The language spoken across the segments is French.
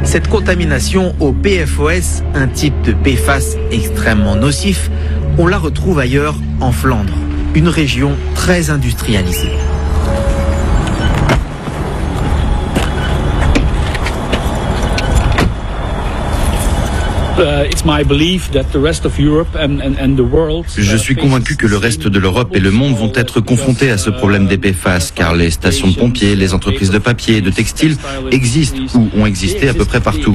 Cette contamination au PFOS, un type de PFAS extrêmement nocif, on la retrouve ailleurs en Flandre, une région très industrialisée. Je suis convaincu que le reste de l'Europe et le monde vont être confrontés à ce problème des PFAS, car les stations de pompiers, les entreprises de papier et de textile existent ou ont existé à peu près partout.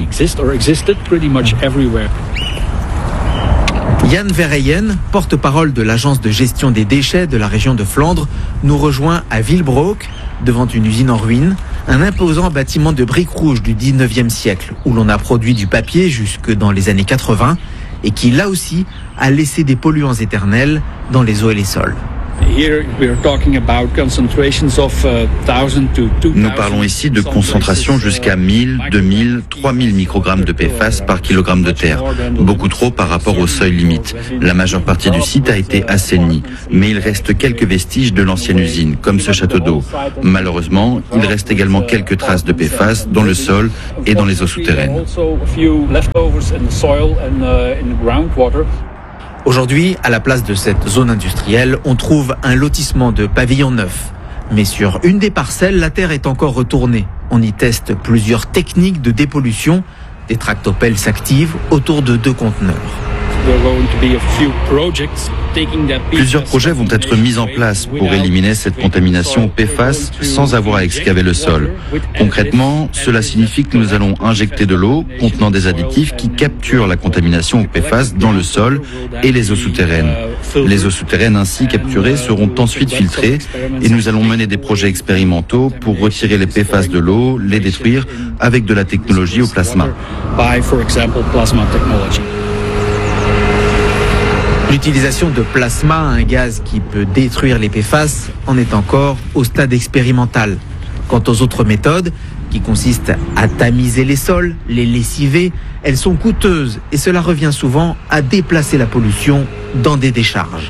Jan Verheyen, porte-parole de l'agence de gestion des déchets de la région de Flandre, nous rejoint à Willebroek, devant une usine en ruine, un imposant bâtiment de briques rouges du 19e siècle, où l'on a produit du papier jusque dans les années 80, et qui, là aussi, a laissé des polluants éternels dans les eaux et les sols. Nous parlons ici de concentrations jusqu'à 1000, 2000, 3000 microgrammes de PFAS par kilogramme de terre. Beaucoup trop par rapport au seuil limite. La majeure partie du site a été assainie, mais il reste quelques vestiges de l'ancienne usine, comme ce château d'eau. Malheureusement, il reste également quelques traces de PFAS dans le sol et dans les eaux souterraines. Aujourd'hui, à la place de cette zone industrielle, on trouve un lotissement de pavillons neufs. Mais sur une des parcelles, la terre est encore retournée. On y teste plusieurs techniques de dépollution. Des tractopelles s'activent autour de 2 conteneurs. Plusieurs projets vont être mis en place pour éliminer cette contamination PFAS sans avoir à excaver le sol. Concrètement, cela signifie que nous allons injecter de l'eau contenant des additifs qui capturent la contamination au PFAS dans le sol et les eaux souterraines. Les eaux souterraines ainsi capturées seront ensuite filtrées et nous allons mener des projets expérimentaux pour retirer les PFAS de l'eau, les détruire avec de la technologie au plasma. L'utilisation de plasma, un gaz qui peut détruire les PFAS, en est encore au stade expérimental. Quant aux autres méthodes, qui consistent à tamiser les sols, les lessiver, elles sont coûteuses et cela revient souvent à déplacer la pollution dans des décharges.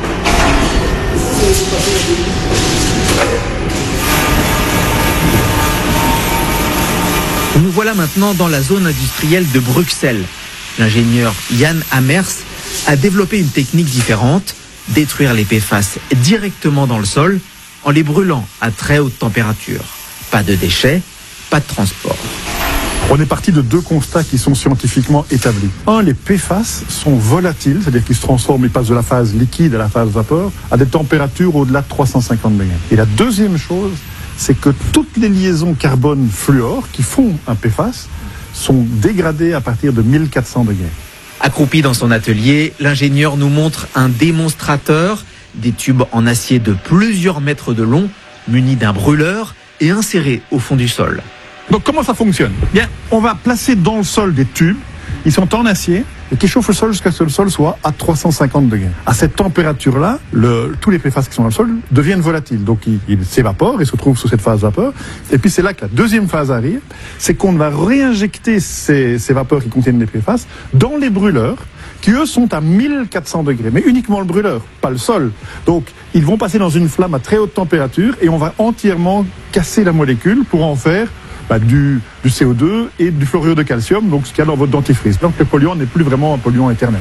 Nous voilà maintenant dans la zone industrielle de Bruxelles. L'ingénieur Jan Amers a développé une technique différente, détruire les PFAS directement dans le sol en les brûlant à très haute température. Pas de déchets, pas de transport. On est parti de 2 constats qui sont scientifiquement établis. Un, les PFAS sont volatiles, c'est-à-dire qu'ils se transforment, ils passent de la phase liquide à la phase vapeur, à des températures au-delà de 350 degrés. Et la deuxième chose, c'est que toutes les liaisons carbone-fluor qui font un PFAS sont dégradées à partir de 1400 degrés. Accroupi dans son atelier, l'ingénieur nous montre un démonstrateur, des tubes en acier de plusieurs mètres de long, munis d'un brûleur et insérés au fond du sol. Donc comment ça fonctionne ? Bien, on va placer dans le sol des tubes, ils sont en acier et qui chauffent le sol jusqu'à ce que le sol soit à 350 degrés. À cette température-là, tous les PFAS qui sont dans le sol deviennent volatiles. Donc ils s'évaporent et se trouvent sous cette phase vapeur. Et puis c'est là que la deuxième phase arrive, c'est qu'on va réinjecter ces vapeurs qui contiennent les PFAS dans les brûleurs qui eux sont à 1400 degrés, mais uniquement le brûleur, pas le sol. Donc ils vont passer dans une flamme à très haute température et on va entièrement casser la molécule pour en faire du CO2 et du fluorure de calcium, donc ce qu'il y a dans votre dentifrice. Donc le polluant n'est plus vraiment un polluant éternel.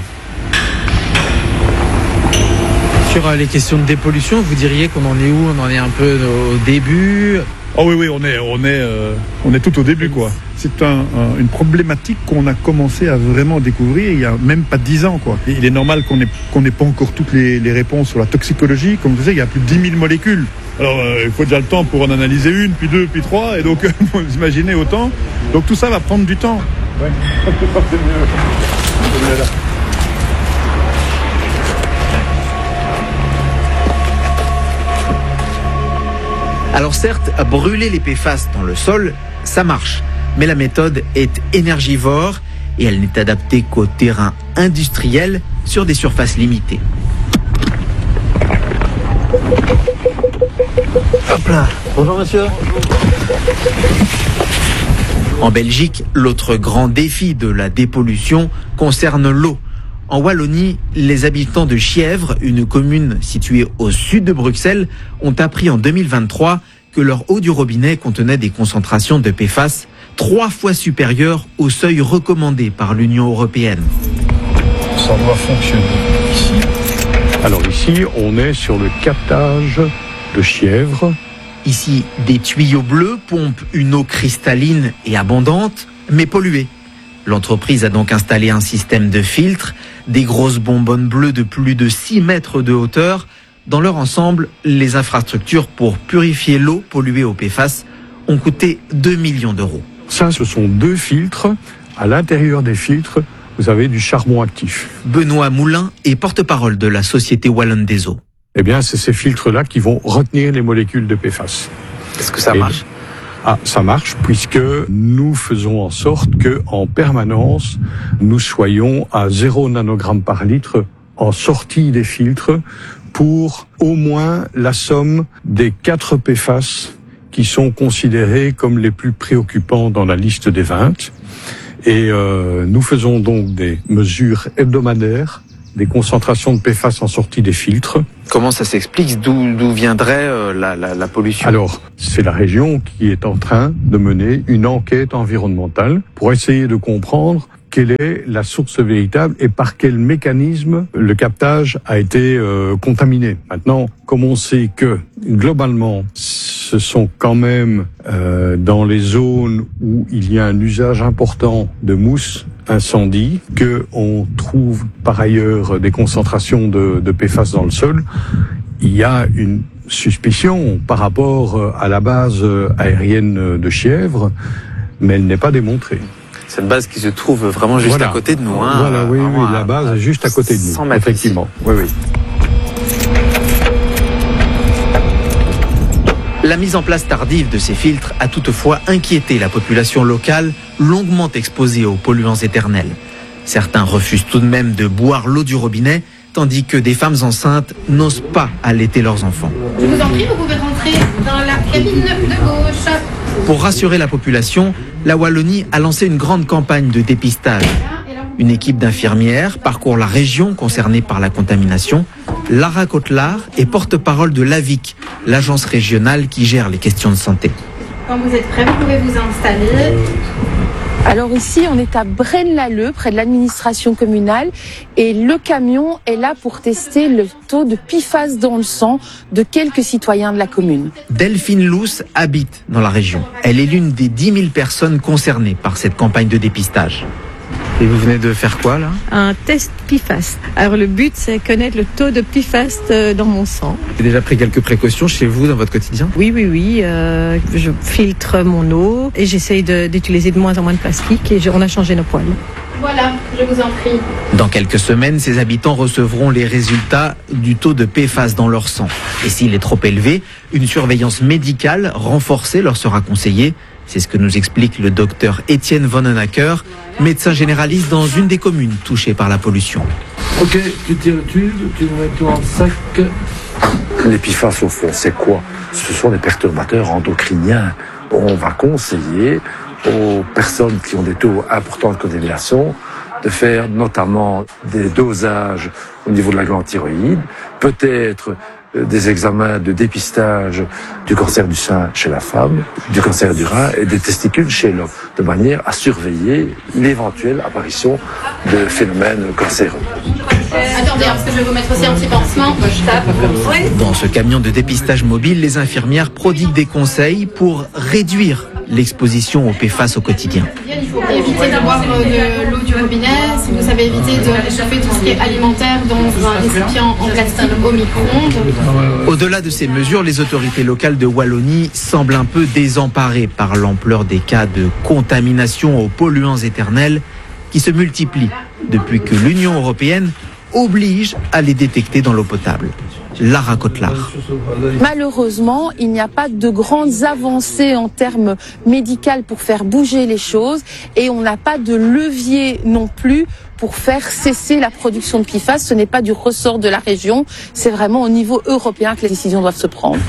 Sur les questions de dépollution, vous diriez qu'on en est où ? On en est un peu au début ? Oh oui, on est tout au début, quoi. C'est une problématique qu'on a commencé à vraiment découvrir il y a même pas 10 ans, quoi. Et il est normal qu'on n'ait pas encore toutes les réponses sur la toxicologie. Comme vous savez, il y a plus de 10 000 molécules. Alors, il faut déjà le temps pour en analyser 1, puis 2, puis 3, et donc, vous imaginez autant. Donc tout ça va prendre du temps. Ouais. C'est mieux là. Alors certes, brûler les PFAS dans le sol, ça marche. Mais la méthode est énergivore et elle n'est adaptée qu'au terrain industriel sur des surfaces limitées. Hop là. Bonjour monsieur. En Belgique, l'autre grand défi de la dépollution concerne l'eau. En Wallonie, les habitants de Chièvre, une commune située au sud de Bruxelles, ont appris en 2023 que leur eau du robinet contenait des concentrations de PFAS 3 fois supérieur au seuil recommandé par l'Union européenne. Ça doit fonctionner ici. Alors ici, on est sur le captage de Chièvre. Ici, des tuyaux bleus pompent une eau cristalline et abondante, mais polluée. L'entreprise a donc installé un système de filtres, des grosses bonbonnes bleues de plus de 6 mètres de hauteur. Dans leur ensemble, les infrastructures pour purifier l'eau polluée au PFAS ont coûté 2 millions d'euros. Ça, ce sont 2 filtres. À l'intérieur des filtres, vous avez du charbon actif. Benoît Moulin est porte-parole de la Société Wallonne des Eaux. Eh bien, c'est ces filtres-là qui vont retenir les molécules de PFAS. Est-ce que ça marche ? Ça marche puisque nous faisons en sorte que, en permanence, nous soyons à 0 nanogramme par litre en sortie des filtres pour au moins la somme des 4 PFAS qui sont considérés comme les plus préoccupants dans la liste des 20. Et nous faisons donc des mesures hebdomadaires, des concentrations de PFAS en sortie des filtres. Comment ça s'explique ? D'où viendrait la pollution ? Alors, c'est la région qui est en train de mener une enquête environnementale pour essayer de comprendre quelle est la source véritable et par quel mécanisme le captage a été contaminé. Maintenant, comme on sait que, globalement, ce sont quand même dans les zones où il y a un usage important de mousse incendie, que on trouve par ailleurs des concentrations de PFAS dans le sol, il y a une suspicion par rapport à la base aérienne de Chièvre, mais elle n'est pas démontrée. Cette base qui se trouve vraiment juste à côté de nous. Voilà, oui, la base est juste à côté de nous, effectivement. Oui. La mise en place tardive de ces filtres a toutefois inquiété la population locale, longuement exposée aux polluants éternels. Certains refusent tout de même de boire l'eau du robinet, tandis que des femmes enceintes n'osent pas allaiter leurs enfants. Je vous en prie, vous pouvez rentrer dans la cabine de gauche. Pour rassurer la population, la Wallonie a lancé une grande campagne de dépistage. Une équipe d'infirmières parcourt la région concernée par la contamination. Lara Cotlar est porte-parole de l'AVIC, l'agence régionale qui gère les questions de santé. Quand vous êtes prêts, vous pouvez vous installer. Alors ici, on est à Braine-l'Alleud, près de l'administration communale, et le camion est là pour tester le taux de PFAS dans le sang de quelques citoyens de la commune. Delphine Luce habite dans la région. Elle est l'une des 10 000 personnes concernées par cette campagne de dépistage. Et vous venez de faire quoi là ? Un test PFAS. Alors le but, c'est connaître le taux de PFAS dans mon sang. Vous avez déjà pris quelques précautions chez vous dans votre quotidien ? Oui. Je filtre mon eau et j'essaye d'utiliser de moins en moins de plastique et on a changé nos poêles. Voilà, je vous en prie. Dans quelques semaines, ces habitants recevront les résultats du taux de PFAS dans leur sang. Et s'il est trop élevé, une surveillance médicale renforcée leur sera conseillée. C'est ce que nous explique le docteur Étienne Vonnenacker, médecin généraliste dans une des communes touchées par la pollution. Ok, tu tires le tube, tu le mets tout dans le sac. Les PFAS, au fond, c'est quoi ? Ce sont des perturbateurs endocriniens. On va conseiller aux personnes qui ont des taux importants de contamination de faire notamment des dosages au niveau de la glande thyroïde, peut-être des examens de dépistage du cancer du sein chez la femme, du cancer du rein et des testicules chez l'homme, de manière à surveiller l'éventuelle apparition de phénomènes cancéreux. Attendez, parce que je vais vous mettre aussi un petit pansement. Je tape comme ça. Dans ce camion de dépistage mobile, les infirmières prodiguent des conseils pour réduire l'exposition aux PFAS au quotidien. Il faut éviter d'avoir de l'eau du robinet. Si vous savez éviter de réchauffer tout ce qui est alimentaire dans un récipient en plastique au micro-ondes. Au-delà de ces mesures, les autorités locales de Wallonie semblent un peu désemparées par l'ampleur des cas de contamination aux polluants éternels qui se multiplient depuis que l'Union européenne oblige à les détecter dans l'eau potable. Lara Cotlar. Malheureusement, il n'y a pas de grandes avancées en termes médicaux pour faire bouger les choses et on n'a pas de levier non plus pour faire cesser la production de PFAS. Ce n'est pas du ressort de la région, c'est vraiment au niveau européen que les décisions doivent se prendre.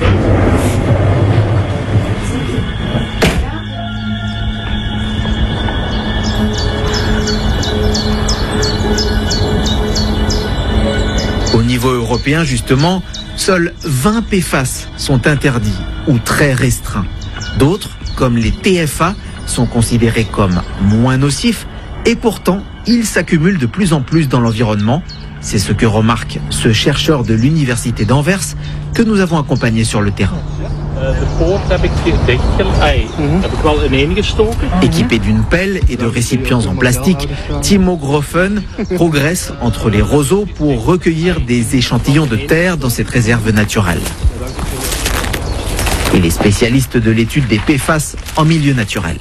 Au niveau européen, justement, seuls 20 PFAS sont interdits ou très restreints. D'autres, comme les TFA, sont considérés comme moins nocifs et pourtant, ils s'accumulent de plus en plus dans l'environnement. C'est ce que remarque ce chercheur de l'université d'Anvers que nous avons accompagné sur le terrain. Équipé d'une pelle et de récipients en plastique, Timo Groffen progresse entre les roseaux pour recueillir des échantillons de terre dans cette réserve naturelle. Il est spécialiste de l'étude des PFAS en milieu naturel.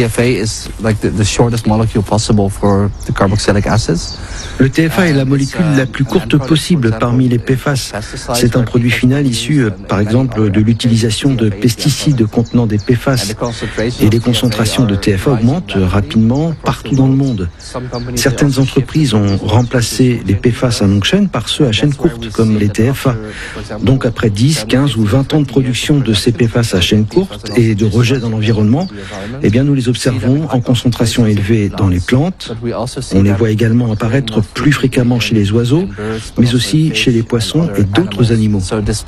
Le TFA est la molécule la plus courte possible parmi les PFAS. C'est un produit final issu, par exemple, de l'utilisation de pesticides contenant des PFAS. Et les concentrations de TFA augmentent rapidement partout dans le monde. Certaines entreprises ont remplacé les PFAS à longue chaîne par ceux à chaîne courte, comme les TFA. Donc après 10, 15 ou 20 ans de production de ces PFAS à chaîne courte et de rejet dans l'environnement, eh bien nous les observons en concentration élevée dans les plantes. On les voit également apparaître plus fréquemment chez les oiseaux, mais aussi chez les poissons et d'autres animaux.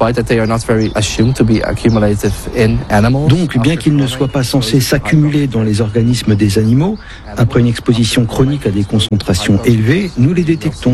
Donc, bien qu'ils ne soient pas censés s'accumuler dans les organismes des animaux, après une exposition chronique à des concentrations élevées, nous les détectons.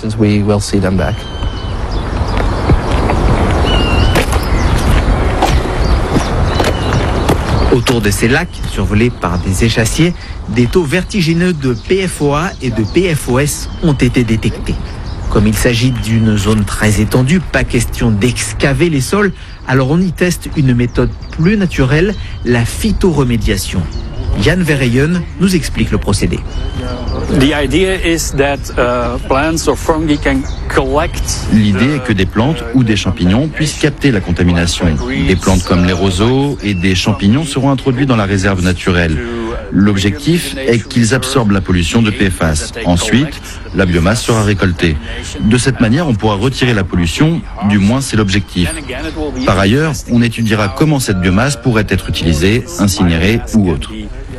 Autour de ces lacs, survolés par des échassiers, des taux vertigineux de PFOA et de PFOS ont été détectés. Comme il s'agit d'une zone très étendue, pas question d'excaver les sols, alors on y teste une méthode plus naturelle, la phytoremédiation. Jan Verheyen nous explique le procédé. L'idée est que des plantes ou des champignons puissent capter la contamination. Des plantes comme les roseaux et des champignons seront introduits dans la réserve naturelle. L'objectif est qu'ils absorbent la pollution de PFAS. Ensuite, la biomasse sera récoltée. De cette manière, on pourra retirer la pollution, du moins c'est l'objectif. Par ailleurs, on étudiera comment cette biomasse pourrait être utilisée, incinérée ou autre.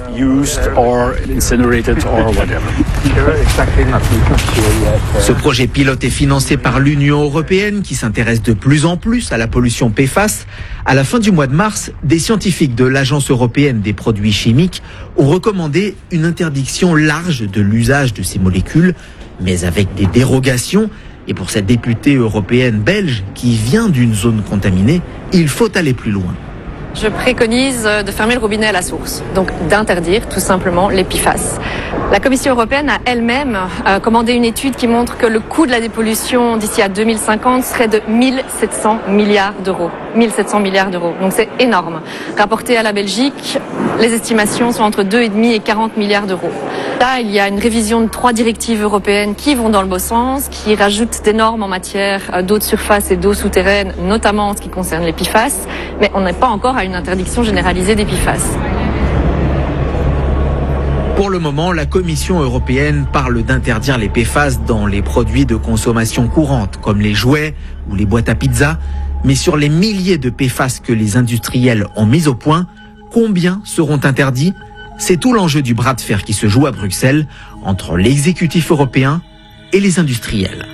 Ce projet pilote est financé par l'Union européenne qui s'intéresse de plus en plus à la pollution PFAS. À la fin du mois de mars, des scientifiques de l'Agence européenne des produits chimiques ont recommandé une interdiction large de l'usage de ces molécules, mais avec des dérogations. Et pour cette députée européenne belge qui vient d'une zone contaminée, il faut aller plus loin. Je préconise de fermer le robinet à la source, donc d'interdire tout simplement les PFAS. La Commission européenne a elle-même commandé une étude qui montre que le coût de la dépollution d'ici à 2050 serait de 1700 milliards d'euros. 1700 milliards d'euros, donc c'est énorme. Rapporté à la Belgique, les estimations sont entre 2,5 et 40 milliards d'euros. Là, il y a une révision de 3 directives européennes qui vont dans le bon sens, qui rajoutent des normes en matière d'eau de surface et d'eau souterraine, notamment en ce qui concerne les PFAS, mais on n'est pas encore à une interdiction généralisée des PFAS. Pour le moment, la Commission européenne parle d'interdire les PFAS dans les produits de consommation courante, comme les jouets ou les boîtes à pizza. Mais sur les milliers de PFAS que les industriels ont mis au point, combien seront interdits ? C'est tout l'enjeu du bras de fer qui se joue à Bruxelles entre l'exécutif européen et les industriels.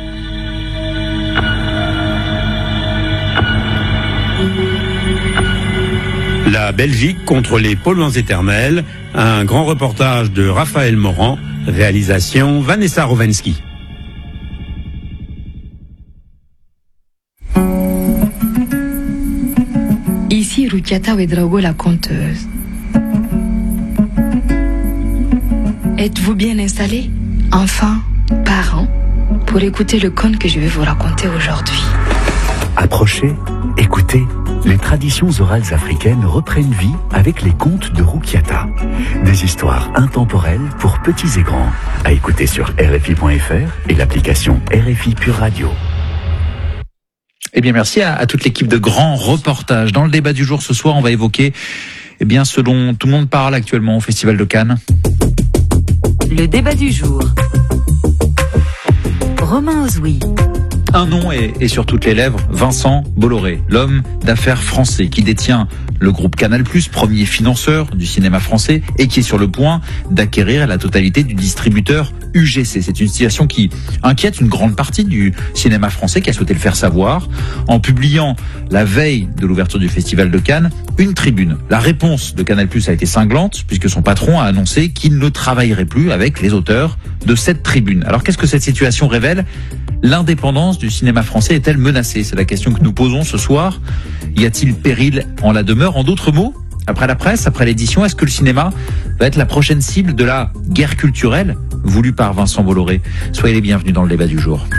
La Belgique contre les polluants éternels, un grand reportage de Raphaël Morand, réalisation Vanessa Rowensky. Ici Rukiata Ouedraogo, la conteuse. Êtes-vous bien installés, enfants, parents, pour écouter le conte que je vais vous raconter aujourd'hui? Approchez, écoutez. Les traditions orales africaines reprennent vie avec les contes de Rukiata. Des histoires intemporelles pour petits et grands. À écouter sur RFI.fr et l'application RFI Pure Radio. Eh bien, merci à toute l'équipe de grands reportages. Dans le débat du jour ce soir, on va évoquer, eh bien, ce dont tout le monde parle actuellement au Festival de Cannes. Le débat du jour. Romain Ozoui. Un nom est sur toutes les lèvres, Vincent Bolloré, l'homme d'affaires français qui détient le groupe Canal+, premier financeur du cinéma français et qui est sur le point d'acquérir la totalité du distributeur UGC. C'est une situation qui inquiète une grande partie du cinéma français qui a souhaité le faire savoir en publiant la veille de l'ouverture du Festival de Cannes une tribune. La réponse de Canal+ a été cinglante puisque son patron a annoncé qu'il ne travaillerait plus avec les auteurs de cette tribune. Alors qu'est-ce que cette situation révèle ? L'indépendance du cinéma français est-elle menacée ? C'est la question que nous posons ce soir. Y a-t-il péril en la demeure ? En d'autres mots, après la presse, après l'édition, est-ce que le cinéma va être la prochaine cible de la guerre culturelle voulue par Vincent Bolloré ? Soyez les bienvenus dans le débat du jour.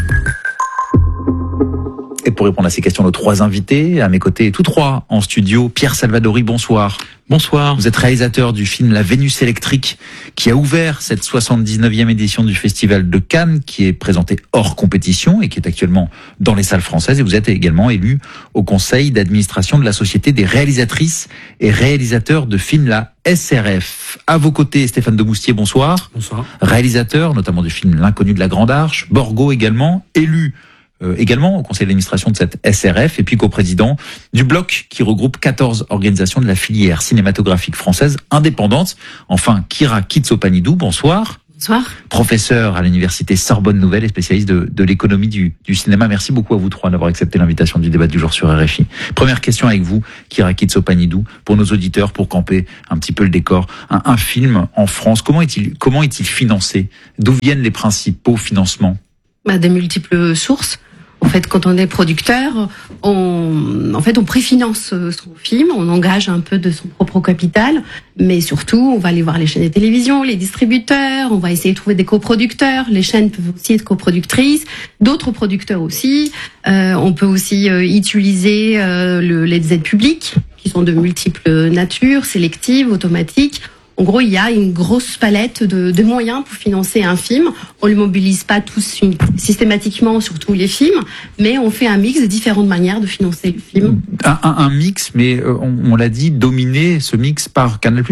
Et pour répondre à ces questions, nos trois invités, à mes côtés, tous trois en studio, Pierre Salvadori, bonsoir. Bonsoir. Vous êtes réalisateur du film La Vénus électrique, qui a ouvert cette 79e édition du Festival de Cannes, qui est présenté hors compétition et qui est actuellement dans les salles françaises. Et vous êtes également élu au conseil d'administration de la Société des réalisatrices et réalisateurs de films, la SRF. À vos côtés, Stéphane Demoustier, bonsoir. Bonsoir. Réalisateur, notamment du film L'inconnu de la Grande Arche. Borgo également, élu également au conseil d'administration de cette SRF et puis coprésident du bloc qui regroupe 14 organisations de la filière cinématographique française indépendante. Enfin, Kira Kitsopanidou, bonsoir. Bonsoir. Professeur à l'université Sorbonne Nouvelle et spécialiste de l'économie du cinéma. Merci beaucoup à vous trois d'avoir accepté l'invitation du débat du jour sur RFI. Première question avec vous, Kira Kitsopanidou, pour nos auditeurs, pour camper un petit peu le décor. Un film en France, comment est-il financé ? D'où viennent les principaux financements ? Des multiples sources. En fait, quand on est producteur, on préfinance son film, on engage un peu de son propre capital, mais surtout, on va aller voir les chaînes de télévision, les distributeurs, on va essayer de trouver des coproducteurs, les chaînes peuvent aussi être coproductrices, d'autres producteurs aussi. On peut aussi utiliser les aides publiques, qui sont de multiples natures, sélectives, automatiques. En gros, il y a une grosse palette de moyens pour financer un film. On ne le mobilise pas tous systématiquement sur tous les films, mais on fait un mix de différentes manières de financer le film. Un mix, mais on l'a dit, dominé, ce mix par Canal+.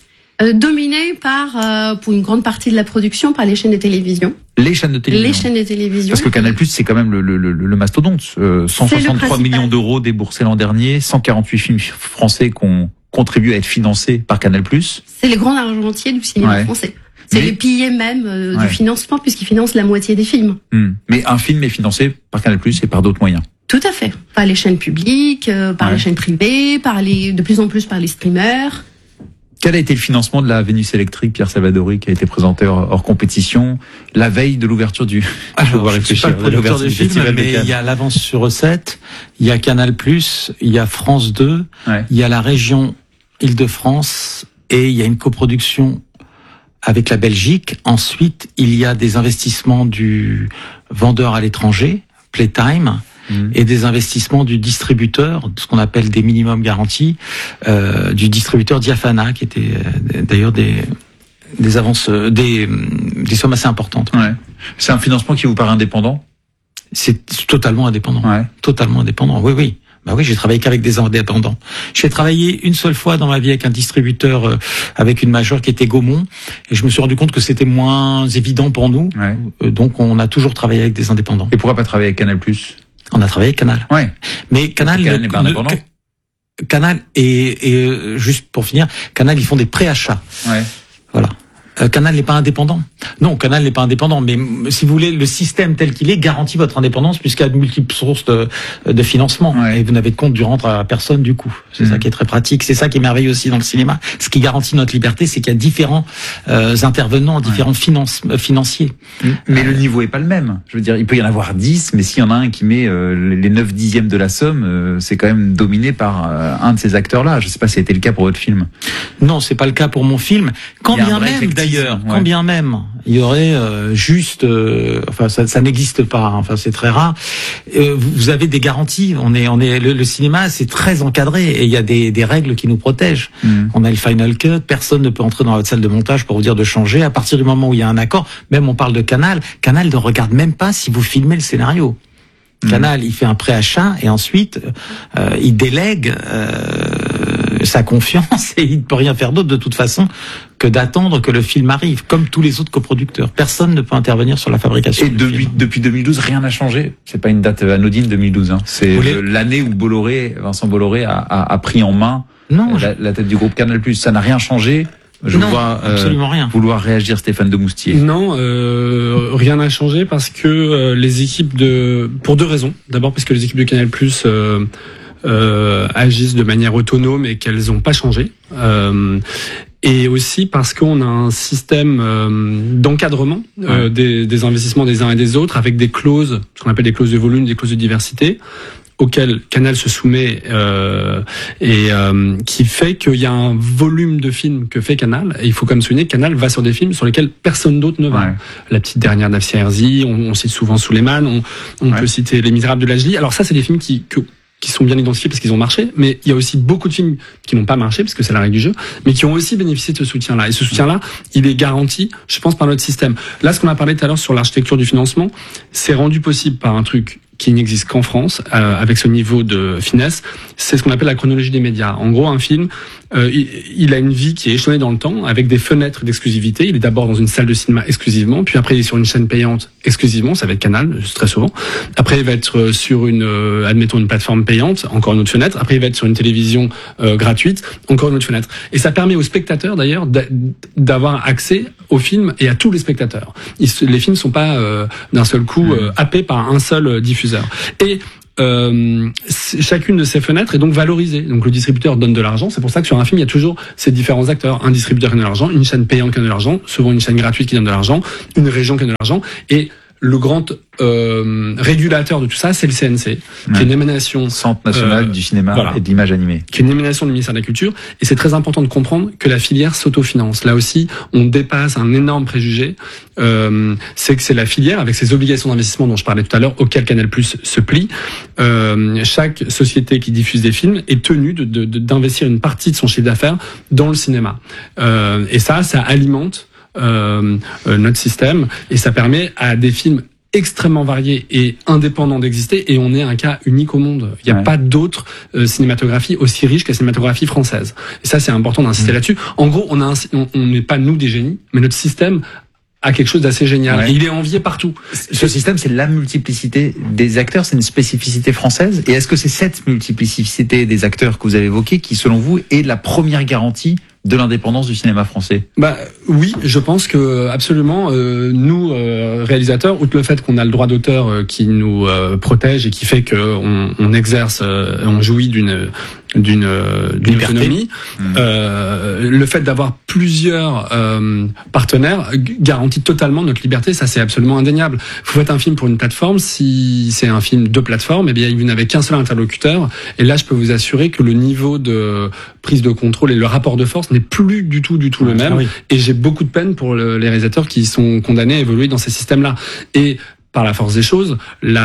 Dominé pour une grande partie de la production, par les chaînes de télévision. Les chaînes de télévision. Les chaînes de télévision. Parce que Canal+, c'est quand même le mastodonte. 163 millions d'euros déboursés l'an dernier, 148 films français qu'on contribue à être financé par Canal+. C'est le grand argentier du cinéma français. C'est le pilier même du financement, puisqu'il finance la moitié des films. Mais un film est financé par Canal+ et par d'autres moyens. Tout à fait. Par les chaînes publiques, par les chaînes privées, de plus en plus par les streamers. Quel a été le financement de la Vénus électrique, Pierre Salvadori, qui a été présenté hors compétition, la veille de l'ouverture du... je ne suis pas le producteur du film, mais il y a l'avance sur recette, il y a Canal+, il y a France 2, il y a la région Île-de-France et il y a une coproduction avec la Belgique. Ensuite, il y a des investissements du vendeur à l'étranger, Playtime, et des investissements du distributeur, ce qu'on appelle des minimums garantis, du distributeur Diafana, qui était d'ailleurs des avances, des sommes assez importantes. C'est un financement qui vous paraît indépendant ? C'est totalement indépendant. Totalement indépendant, oui. Oui, j'ai travaillé qu'avec des indépendants. J'ai travaillé une seule fois dans ma vie avec un distributeur, avec une majeure qui était Gaumont, et je me suis rendu compte que c'était moins évident pour nous. Donc, on a toujours travaillé avec des indépendants. Et pourquoi pas travailler avec Canal+? On a travaillé avec Canal. Mais Canal n'est pas indépendant. Canal et juste pour finir, Canal, ils font des préachats. Voilà. Canal n'est pas indépendant. Non, Canal n'est pas indépendant, mais si vous voulez, le système tel qu'il est garantit votre indépendance puisqu'il y a de multiples sources de financement. Et vous n'avez de compte du rentre à personne du coup. C'est ça qui est très pratique. C'est ça qui est merveilleux aussi dans le cinéma. Ce qui garantit notre liberté, c'est qu'il y a différents intervenants, différents financiers. Mais le niveau est pas le même. Je veux dire, il peut y en avoir 10, mais s'il y en a un qui met les 9 dixièmes de la somme, c'est quand même dominé par un de ces acteurs-là. Je sais pas si c'était le cas pour votre film. Non, c'est pas le cas pour mon film. Quand bien même, d'ailleurs, quand bien même, il y aurait ça n'existe pas. Enfin, c'est très rare. Vous avez des garanties. Le cinéma, c'est très encadré et il y a des règles qui nous protègent. On a le final cut. Personne ne peut entrer dans votre salle de montage pour vous dire de changer. À partir du moment où il y a un accord, même on parle de Canal. Canal ne regarde même pas si vous filmez le scénario. Canal, il fait un préachat et ensuite il délègue sa confiance et il ne peut rien faire d'autre de toute façon que d'attendre que le film arrive, comme tous les autres coproducteurs. Personne ne peut intervenir sur la fabrication. Et depuis 2012, rien n'a changé. C'est pas une date anodine, 2012. Hein. C'est l'année où Vincent Bolloré a pris en main la tête du groupe Canal+. Ça n'a rien changé. Je vois absolument rien. Vouloir réagir Stéphane Demoustier. Non, rien n'a changé parce que les équipes pour deux raisons. D'abord parce que les équipes de Canal+ agissent de manière autonome et qu'elles n'ont pas changé. Et aussi parce qu'on a un système d'encadrement des investissements des uns et des autres avec des clauses, ce qu'on appelle des clauses de volume, des clauses de diversité, auxquelles Canal se soumet et qui fait qu'il y a un volume de films que fait Canal. Et il faut quand même souligner que Canal va sur des films sur lesquels personne d'autre ne va. Ouais. La petite dernière d'Afsia Herzi, on cite souvent Souleymane, on peut citer Les Misérables de Lajli. Alors ça, c'est des films qui sont bien identifiés parce qu'ils ont marché, mais il y a aussi beaucoup de films qui n'ont pas marché parce que c'est la règle du jeu, mais qui ont aussi bénéficié de ce soutien-là. Et ce soutien-là, il est garanti, je pense, par notre système. Là, ce qu'on a parlé tout à l'heure sur l'architecture du financement, c'est rendu possible par un truc qui n'existe qu'en France, avec ce niveau de finesse, c'est ce qu'on appelle la chronologie des médias. En gros, un film, il a une vie qui est échelonnée dans le temps, avec des fenêtres d'exclusivité. Il est d'abord dans une salle de cinéma exclusivement, puis après il est sur une chaîne payante exclusivement, ça va être Canal, très souvent. Après il va être sur admettons une plateforme payante, encore une autre fenêtre. Après il va être sur une télévision gratuite, encore une autre fenêtre. Et ça permet aux spectateurs d'ailleurs d'avoir accès aux films et à tous les spectateurs. Les films ne sont pas d'un seul coup happés par un seul diffuseur. Et chacune de ces fenêtres est donc valorisée. Donc le distributeur donne de l'argent. C'est pour ça que sur un film, il y a toujours ces différents acteurs. Un distributeur qui donne de l'argent, une chaîne payante qui donne de l'argent, souvent une chaîne gratuite qui donne de l'argent, une région qui donne de l'argent. Et le grand régulateur de tout ça, c'est le CNC, qui est une émanation... Centre national du cinéma et de l'image animée. Qui est une émanation du ministère de la Culture. Et c'est très important de comprendre que la filière s'autofinance. Là aussi, on dépasse un énorme préjugé. C'est que c'est la filière, avec ses obligations d'investissement dont je parlais tout à l'heure, auxquelles Canal+ se plie. Chaque société qui diffuse des films est tenue d'investir une partie de son chiffre d'affaires dans le cinéma. Et ça alimente notre système, et ça permet à des films extrêmement variés et indépendants d'exister, et on est un cas unique au monde. Il n'y a pas d'autre cinématographie aussi riche que la cinématographie française. Et ça, c'est important d'insister là-dessus. En gros, on n'est pas nous des génies, mais notre système a quelque chose d'assez génial. Ouais. Et il est envié partout. Ce système, c'est la multiplicité des acteurs, c'est une spécificité française. Et est-ce que c'est cette multiplicité des acteurs que vous avez évoquée qui, selon vous, est la première garantie de l'indépendance du cinéma français? Oui, je pense que absolument. Nous, réalisateurs, outre le fait qu'on a le droit d'auteur qui nous protège et qui fait qu'on exerce, on jouit d'une autonomie, le fait d'avoir plusieurs partenaires garantit totalement notre liberté. Ça, c'est absolument indéniable. Vous faites un film pour une plateforme, si c'est un film de plateforme, eh bien, vous n'avez qu'un seul interlocuteur. Et là, je peux vous assurer que le niveau de prise de contrôle et le rapport de force n'est plus du tout le même. Ah oui. Et j'ai beaucoup de peine pour les réalisateurs qui sont condamnés à évoluer dans ces systèmes-là. Et par la force des choses,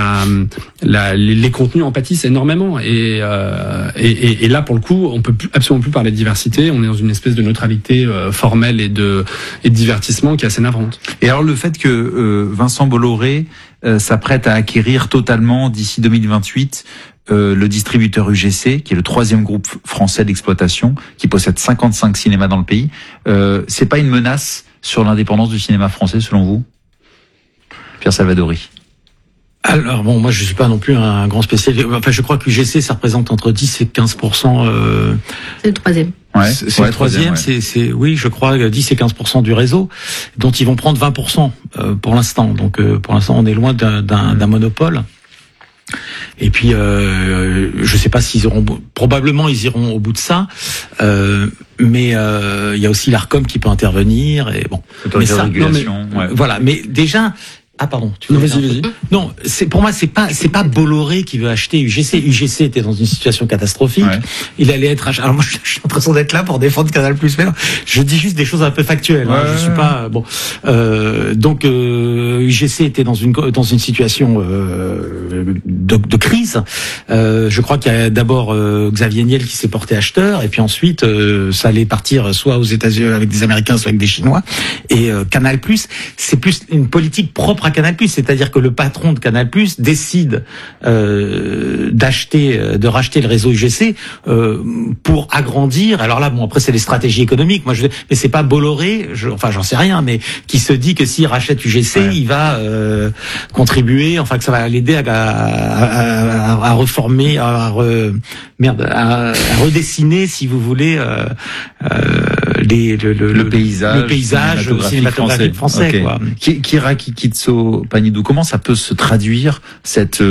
les contenus en pâtissent énormément. Et là, pour le coup, on peut absolument plus parler de diversité. On est dans une espèce de neutralité formelle et de divertissement qui est assez navrante. Et alors, le fait que Vincent Bolloré s'apprête à acquérir totalement d'ici 2028 le distributeur UGC, qui est le 3e groupe français d'exploitation, qui possède 55 cinémas dans le pays, c'est pas une menace sur l'indépendance du cinéma français, selon vous, Pierre Salvadori? Alors bon, moi je suis pas non plus un grand spécialiste. Enfin, je crois que l'UGC, ça représente entre 10 et 15%. C'est le 3e. Ouais, c'est le 3e. C'est oui, je crois 10 et 15% du réseau, dont ils vont prendre 20% pour l'instant. Donc pour l'instant, on est loin d'un monopole. Et puis, je sais pas s'ils probablement ils iront au bout de ça, mais il y a aussi l'Arcom qui peut intervenir et bon. Mais ça, régulation, voilà. Mais déjà. Ah pardon. Vas-y. Non, pour moi c'est pas Bolloré qui veut acheter UGC. UGC était dans une situation catastrophique. Ouais. Il allait être acheté. Alors moi je suis en train d'être là pour défendre Canal+. Mais non, je dis juste des choses un peu factuelles. Ouais. Je suis pas bon. Donc UGC était dans une situation de crise. Je crois qu'il y a d'abord Xavier Niel qui s'est porté acheteur, et puis ensuite ça allait partir soit aux États-Unis avec des Américains, soit avec des Chinois. Et Canal+, c'est plus une politique propre à pas Canal+, c'est-à-dire que le patron de Canal+ décide de racheter le réseau UGC pour agrandir. Alors là, bon, après c'est les stratégies économiques. Mais c'est pas Bolloré, j'en sais rien, mais qui se dit que s'il rachète UGC, il va contribuer, enfin que ça va l'aider à reformer, à redessiner, si vous voulez, le paysage cinématographique français. Okay. Quoi. Kira Kikitso Panidou, comment ça peut se traduire cette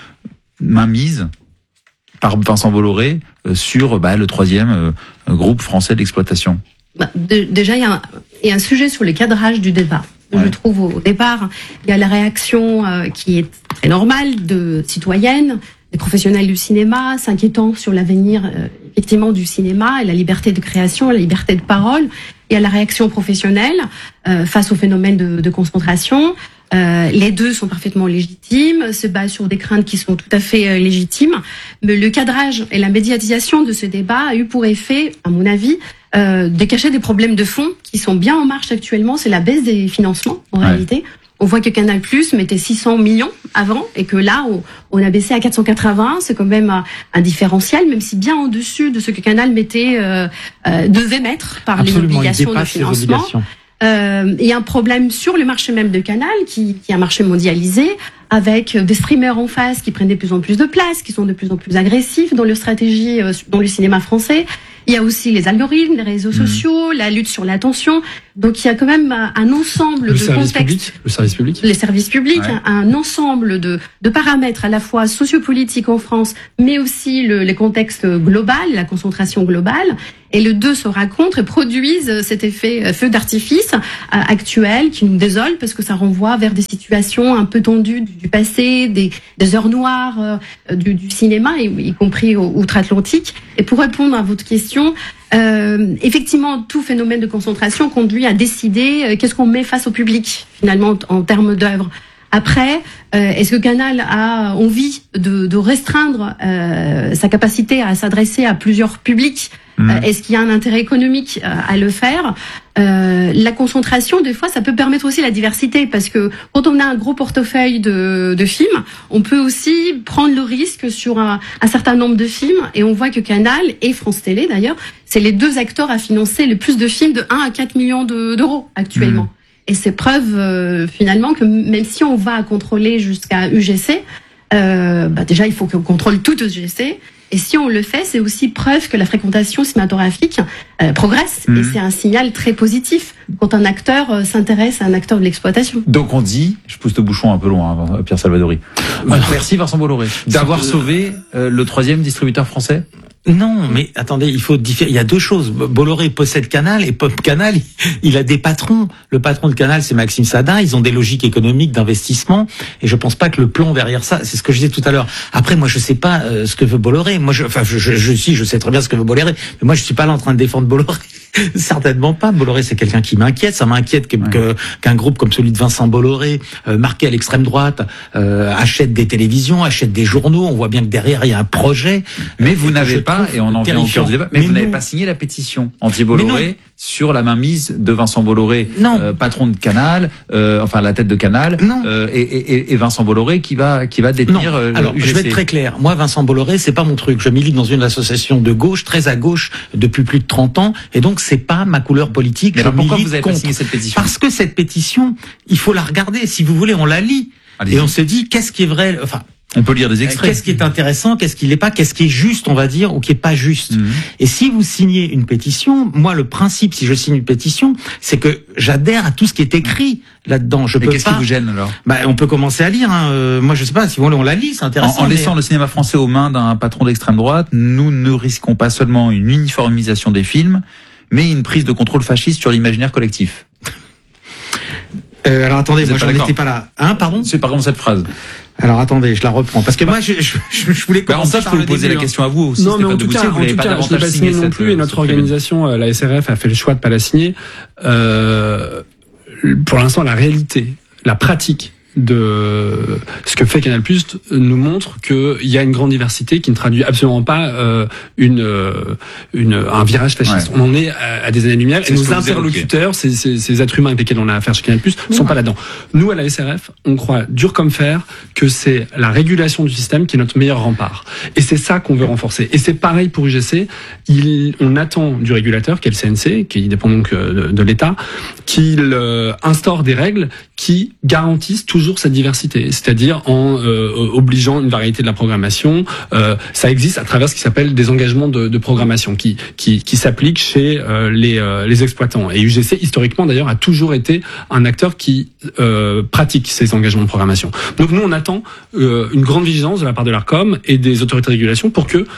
mainmise par Vincent Bolloré sur le troisième groupe français d'exploitation? Déjà, il y a un sujet sur le cadrage du débat. Je trouve au départ, il y a la réaction qui est très normale de citoyennes, des professionnels du cinéma, s'inquiétant sur l'avenir effectivement du cinéma et la liberté de création, la liberté de parole. Il y a la réaction professionnelle face au phénomène de concentration. Les deux sont parfaitement légitimes, se basent sur des craintes qui sont tout à fait légitimes. Mais le cadrage et la médiatisation de ce débat a eu pour effet, à mon avis, de cacher des problèmes de fond qui sont bien en marche actuellement. C'est la baisse des financements, en réalité. On voit que Canal+ mettait 600 millions avant et que là, on a baissé à 480. C'est quand même un différentiel, même si bien en dessus de ce que Canal devait mettre par les obligations de financement. Il y a un problème sur le marché même de Canal, qui est un marché mondialisé, avec des streamers en face qui prennent de plus en plus de place, qui sont de plus en plus agressifs dans leur stratégie dans le cinéma français. Il y a aussi les algorithmes, les réseaux sociaux, la lutte sur l'attention. Donc il y a quand même un ensemble de contextes. Le service public. Les services publics, un ensemble de paramètres à la fois sociopolitiques en France, mais aussi les contextes global, la concentration globale. Et les deux se rencontrent et produisent cet effet feu d'artifice actuel qui nous désole parce que ça renvoie vers des situations un peu tendues du passé, des heures noires du cinéma, y compris outre-Atlantique. Et pour répondre à votre question, effectivement, tout phénomène de concentration conduit à décider qu'est-ce qu'on met face au public, finalement, en termes d'œuvres. Après, est-ce que Canal a envie de restreindre sa capacité à s'adresser à plusieurs publics? Est-ce qu'il y a un intérêt économique à le faire? La concentration, des fois, ça peut permettre aussi la diversité, parce que quand on a un gros portefeuille de films, on peut aussi prendre le risque sur un certain nombre de films, et on voit que Canal et France Télé, d'ailleurs, c'est les deux acteurs à financer le plus de films, de 1 à 4 millions d'euros actuellement. Et c'est preuve finalement que même si on va contrôler jusqu'à UGC, déjà il faut qu'on contrôle tout UGC. Et si on le fait, c'est aussi preuve que la fréquentation cinématographique progresse. Et c'est un signal très positif quand un acteur s'intéresse à un acteur de l'exploitation. Donc on dit, je pousse le bouchon un peu loin, Pierre Salvadori. Merci Vincent Bolloré d'avoir sauvé le troisième distributeur français. Non, mais attendez, il faut différer. Il y a deux choses. Bolloré possède Canal et Pop Canal, il a des patrons. Le patron de Canal, c'est Maxime Sadin. Ils ont des logiques économiques d'investissement. Et je pense pas que le plan derrière ça, c'est ce que je disais tout à l'heure. Après, moi, je sais pas ce que veut Bolloré. Moi, je sais très bien ce que veut Bolloré. Mais moi, je suis pas là en train de défendre Bolloré. Certainement pas. Bolloré, c'est quelqu'un qui m'inquiète. Ça m'inquiète qu'un groupe comme celui de Vincent Bolloré, marqué à l'extrême droite, achète des télévisions, achète des journaux. On voit bien que derrière, il y a un projet. Mais vous n'avez pas, et on en vient au cœur du débat, mais vous n'avez pas signé la pétition anti-Bolloré sur la mainmise de Vincent Bolloré, patron de Canal, enfin la tête de Canal, et Vincent Bolloré qui va détenir Alors, UGC. Je vais être très clair. Moi, Vincent Bolloré, c'est pas mon truc. Je milite dans une association de gauche, très à gauche, depuis plus de 30 ans, et donc c'est pas ma couleur politique. Mais alors pourquoi vous avez pas signé cette pétition? Parce que cette pétition, il faut la regarder. Si vous voulez, on la lit. Et on se dit, qu'est-ce qui est vrai, enfin, on peut lire des extraits. Qu'est-ce qui est intéressant, qu'est-ce qui l'est pas, qu'est-ce qui est juste, on va dire, ou qui est pas juste. Et si vous signez une pétition, moi, le principe, si je signe une pétition, c'est que j'adhère à tout ce qui est écrit là-dedans. Et qu'est-ce qui vous gêne, alors? On peut commencer à lire, moi, je sais pas, si vous voulez, on la lit, c'est intéressant. En laissant le cinéma français aux mains d'un patron d'extrême droite, nous ne risquons pas seulement une uniformisation des films, mais une prise de contrôle fasciste sur l'imaginaire collectif. Alors attendez, moi, j'en étais pas là. Pardon? C'est par exemple cette phrase. Alors attendez, je la reprends parce que moi je voulais commencer par vous poser la question à vous aussi. Non, mais en tout cas, je l'ai pas signé non plus, et notre organisation, la SRF, a fait le choix de pas la signer. Pour l'instant, la réalité, la pratique de ce que fait Canal+ nous montre qu'il y a une grande diversité qui ne traduit absolument pas un virage fasciste. On en est à des années-lumière et nos interlocuteurs, ces êtres humains avec lesquels on a affaire chez Canal+, sont pas là-dedans. Nous, à la SRF, on croit dur comme fer que c'est la régulation du système qui est notre meilleur rempart. Et c'est ça qu'on veut renforcer. Et c'est pareil pour UGC. On attend du régulateur, qui est le CNC, qui dépend donc de l'État, qu'il instaure des règles qui garantissent toujours cette diversité. C'est-à-dire en obligeant une variété de la programmation. Ça existe à travers ce qui s'appelle des engagements de programmation qui s'appliquent chez les exploitants. Et UGC, historiquement d'ailleurs, a toujours été un acteur qui pratique ces engagements de programmation. Donc nous, on attend une grande vigilance de la part de l'Arcom et des autorités de régulation pour que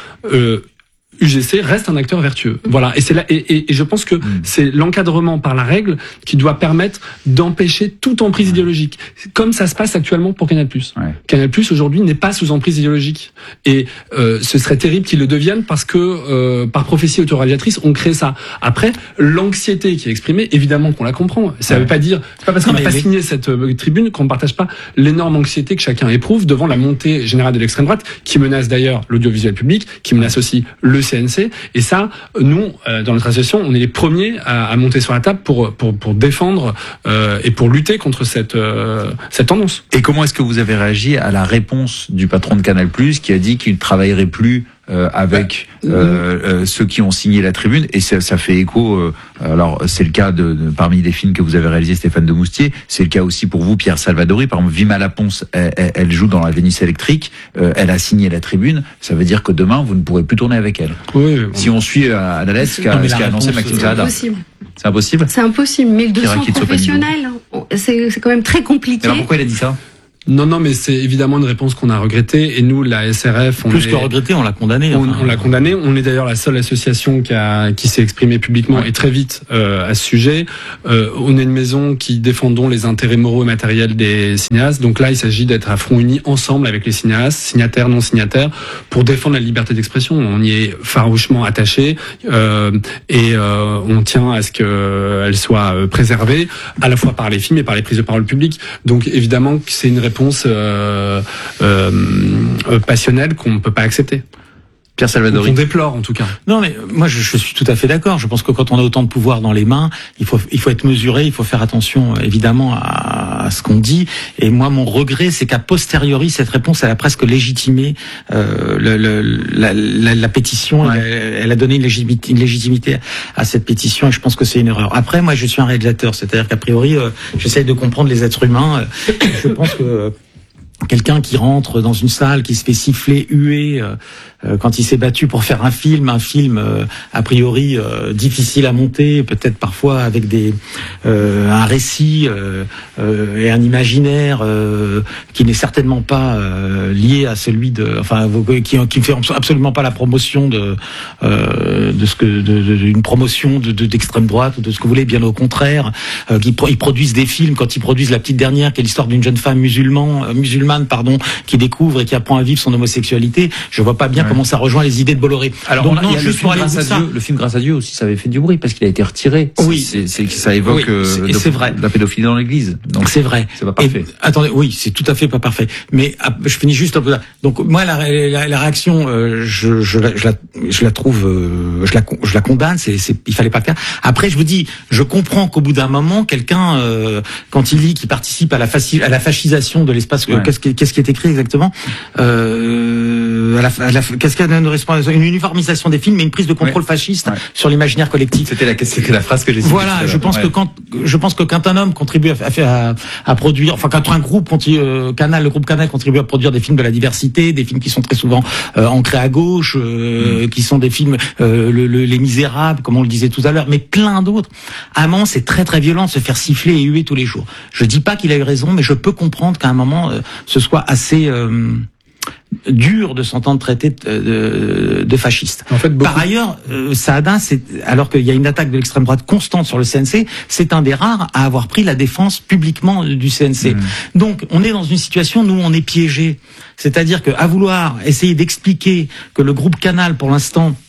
UGC reste un acteur vertueux. Voilà. Et c'est là, et je pense que c'est l'encadrement par la règle qui doit permettre d'empêcher toute emprise idéologique. Comme ça se passe actuellement pour Canal+. Canal+ aujourd'hui n'est pas sous emprise idéologique. Et, ce serait terrible qu'il le devienne parce que, par prophétie autoradiatrice, on crée ça. Après, l'anxiété qui est exprimée, évidemment qu'on la comprend. Ça veut pas dire, c'est pas parce qu'on n'a pas signé cette tribune qu'on ne partage pas l'énorme anxiété que chacun éprouve devant la montée générale de l'extrême droite, qui menace d'ailleurs l'audiovisuel public, qui menace aussi le CNC. Et ça, nous, dans notre association, on est les premiers à monter sur la table pour défendre et pour lutter contre cette tendance. Et comment est-ce que vous avez réagi à la réponse du patron de Canal+, qui a dit qu'il ne travaillerait plus avec ceux qui ont signé la tribune, et ça fait écho. Alors c'est le cas parmi les films que vous avez réalisés, Stéphane Demoustier. C'est le cas aussi pour vous, Pierre Salvadori. Par exemple, Vima Laponce, elle joue dans La Vénus électrique. Elle a signé la tribune. Ça veut dire que demain vous ne pourrez plus tourner avec elle. Oui. Si on suit à la lettre ce qu'a annoncé Maxime Saada. C'est impossible. C'est impossible. 1200 professionnels, c'est quand même très compliqué. Alors pourquoi il a dit ça? Non, mais c'est évidemment une réponse qu'on a regrettée. Et nous, la SRF, plus que regretté, on l'a condamné. On l'a condamné. On est d'ailleurs la seule association qui s'est exprimée publiquement et très vite à ce sujet. On est une maison qui défendons les intérêts moraux et matériels des cinéastes. Donc là, il s'agit d'être à front uni ensemble avec les cinéastes, signataires, non signataires, pour défendre la liberté d'expression. On y est farouchement attaché et on tient à ce qu'elle soit préservée, à la fois par les films et par les prises de parole publiques. Donc évidemment que c'est une réponse passionnelle qu'on ne peut pas accepter. Pierre Salvadori. On déplore en tout cas. Non, mais moi je suis tout à fait d'accord. Je pense que quand on a autant de pouvoir dans les mains, il faut être mesuré, il faut faire attention évidemment à ce qu'on dit. Et moi, mon regret, c'est qu'a posteriori, cette réponse, elle a presque légitimé la pétition. Elle a donné une légitimité à cette pétition, et je pense que c'est une erreur. Après, moi, je suis un réalisateur, c'est-à-dire qu'a priori, j'essaye de comprendre les êtres humains. Je pense que quelqu'un qui rentre dans une salle, qui se fait siffler, huer, quand il s'est battu pour faire un film a priori difficile à monter, peut-être parfois avec un récit et un imaginaire qui n'est certainement pas lié à celui qui ne fait absolument pas la promotion d'une promotion d'extrême droite ou de ce que vous voulez, bien au contraire. Ils produisent des films, quand ils produisent La Petite Dernière, qui est l'histoire d'une jeune femme musulmane, qui découvre et qui apprend à vivre son homosexualité. Je vois pas bien comment ça rejoint les idées de Bolloré. Alors, donc, non, juste pour aller le film Grâce à Dieu aussi, ça avait fait du bruit parce qu'il a été retiré. Oui, ça évoque c'est vrai. La pédophilie dans l'Église. Donc c'est vrai. C'est pas parfait. Attendez, oui, c'est tout à fait pas parfait. Mais je finis juste un peu là. Donc moi, la réaction, je la trouve, je la condamne. Il fallait pas le faire. Après, je vous dis, je comprends qu'au bout d'un moment, quelqu'un, quand il lit qu'il participe à la fascisation de l'espace, qu'est-ce qui est écrit exactement? Qu'est-ce qu'il y a une uniformisation des films, mais une prise de contrôle fasciste sur l'imaginaire collectif. C'était la phrase que j'ai citée. Voilà, je pense que quand un homme contribue à produire, enfin quand un groupe le groupe Canal contribue à produire des films de la diversité, des films qui sont très souvent ancrés à gauche, qui sont des films Les Misérables, comme on le disait tout à l'heure, mais plein d'autres. À un moment, c'est très très violent de se faire siffler et huer tous les jours. Je dis pas qu'il a eu raison, mais je peux comprendre qu'à un moment ce soit assez dur de s'entendre traiter de fasciste. En fait, par ailleurs, Saada, alors qu'il y a une attaque de l'extrême droite constante sur le CNC, c'est un des rares à avoir pris la défense publiquement du CNC. Donc, on est dans une situation où on est piégé. C'est-à-dire qu'à vouloir essayer d'expliquer que le groupe Canal, pour l'instant,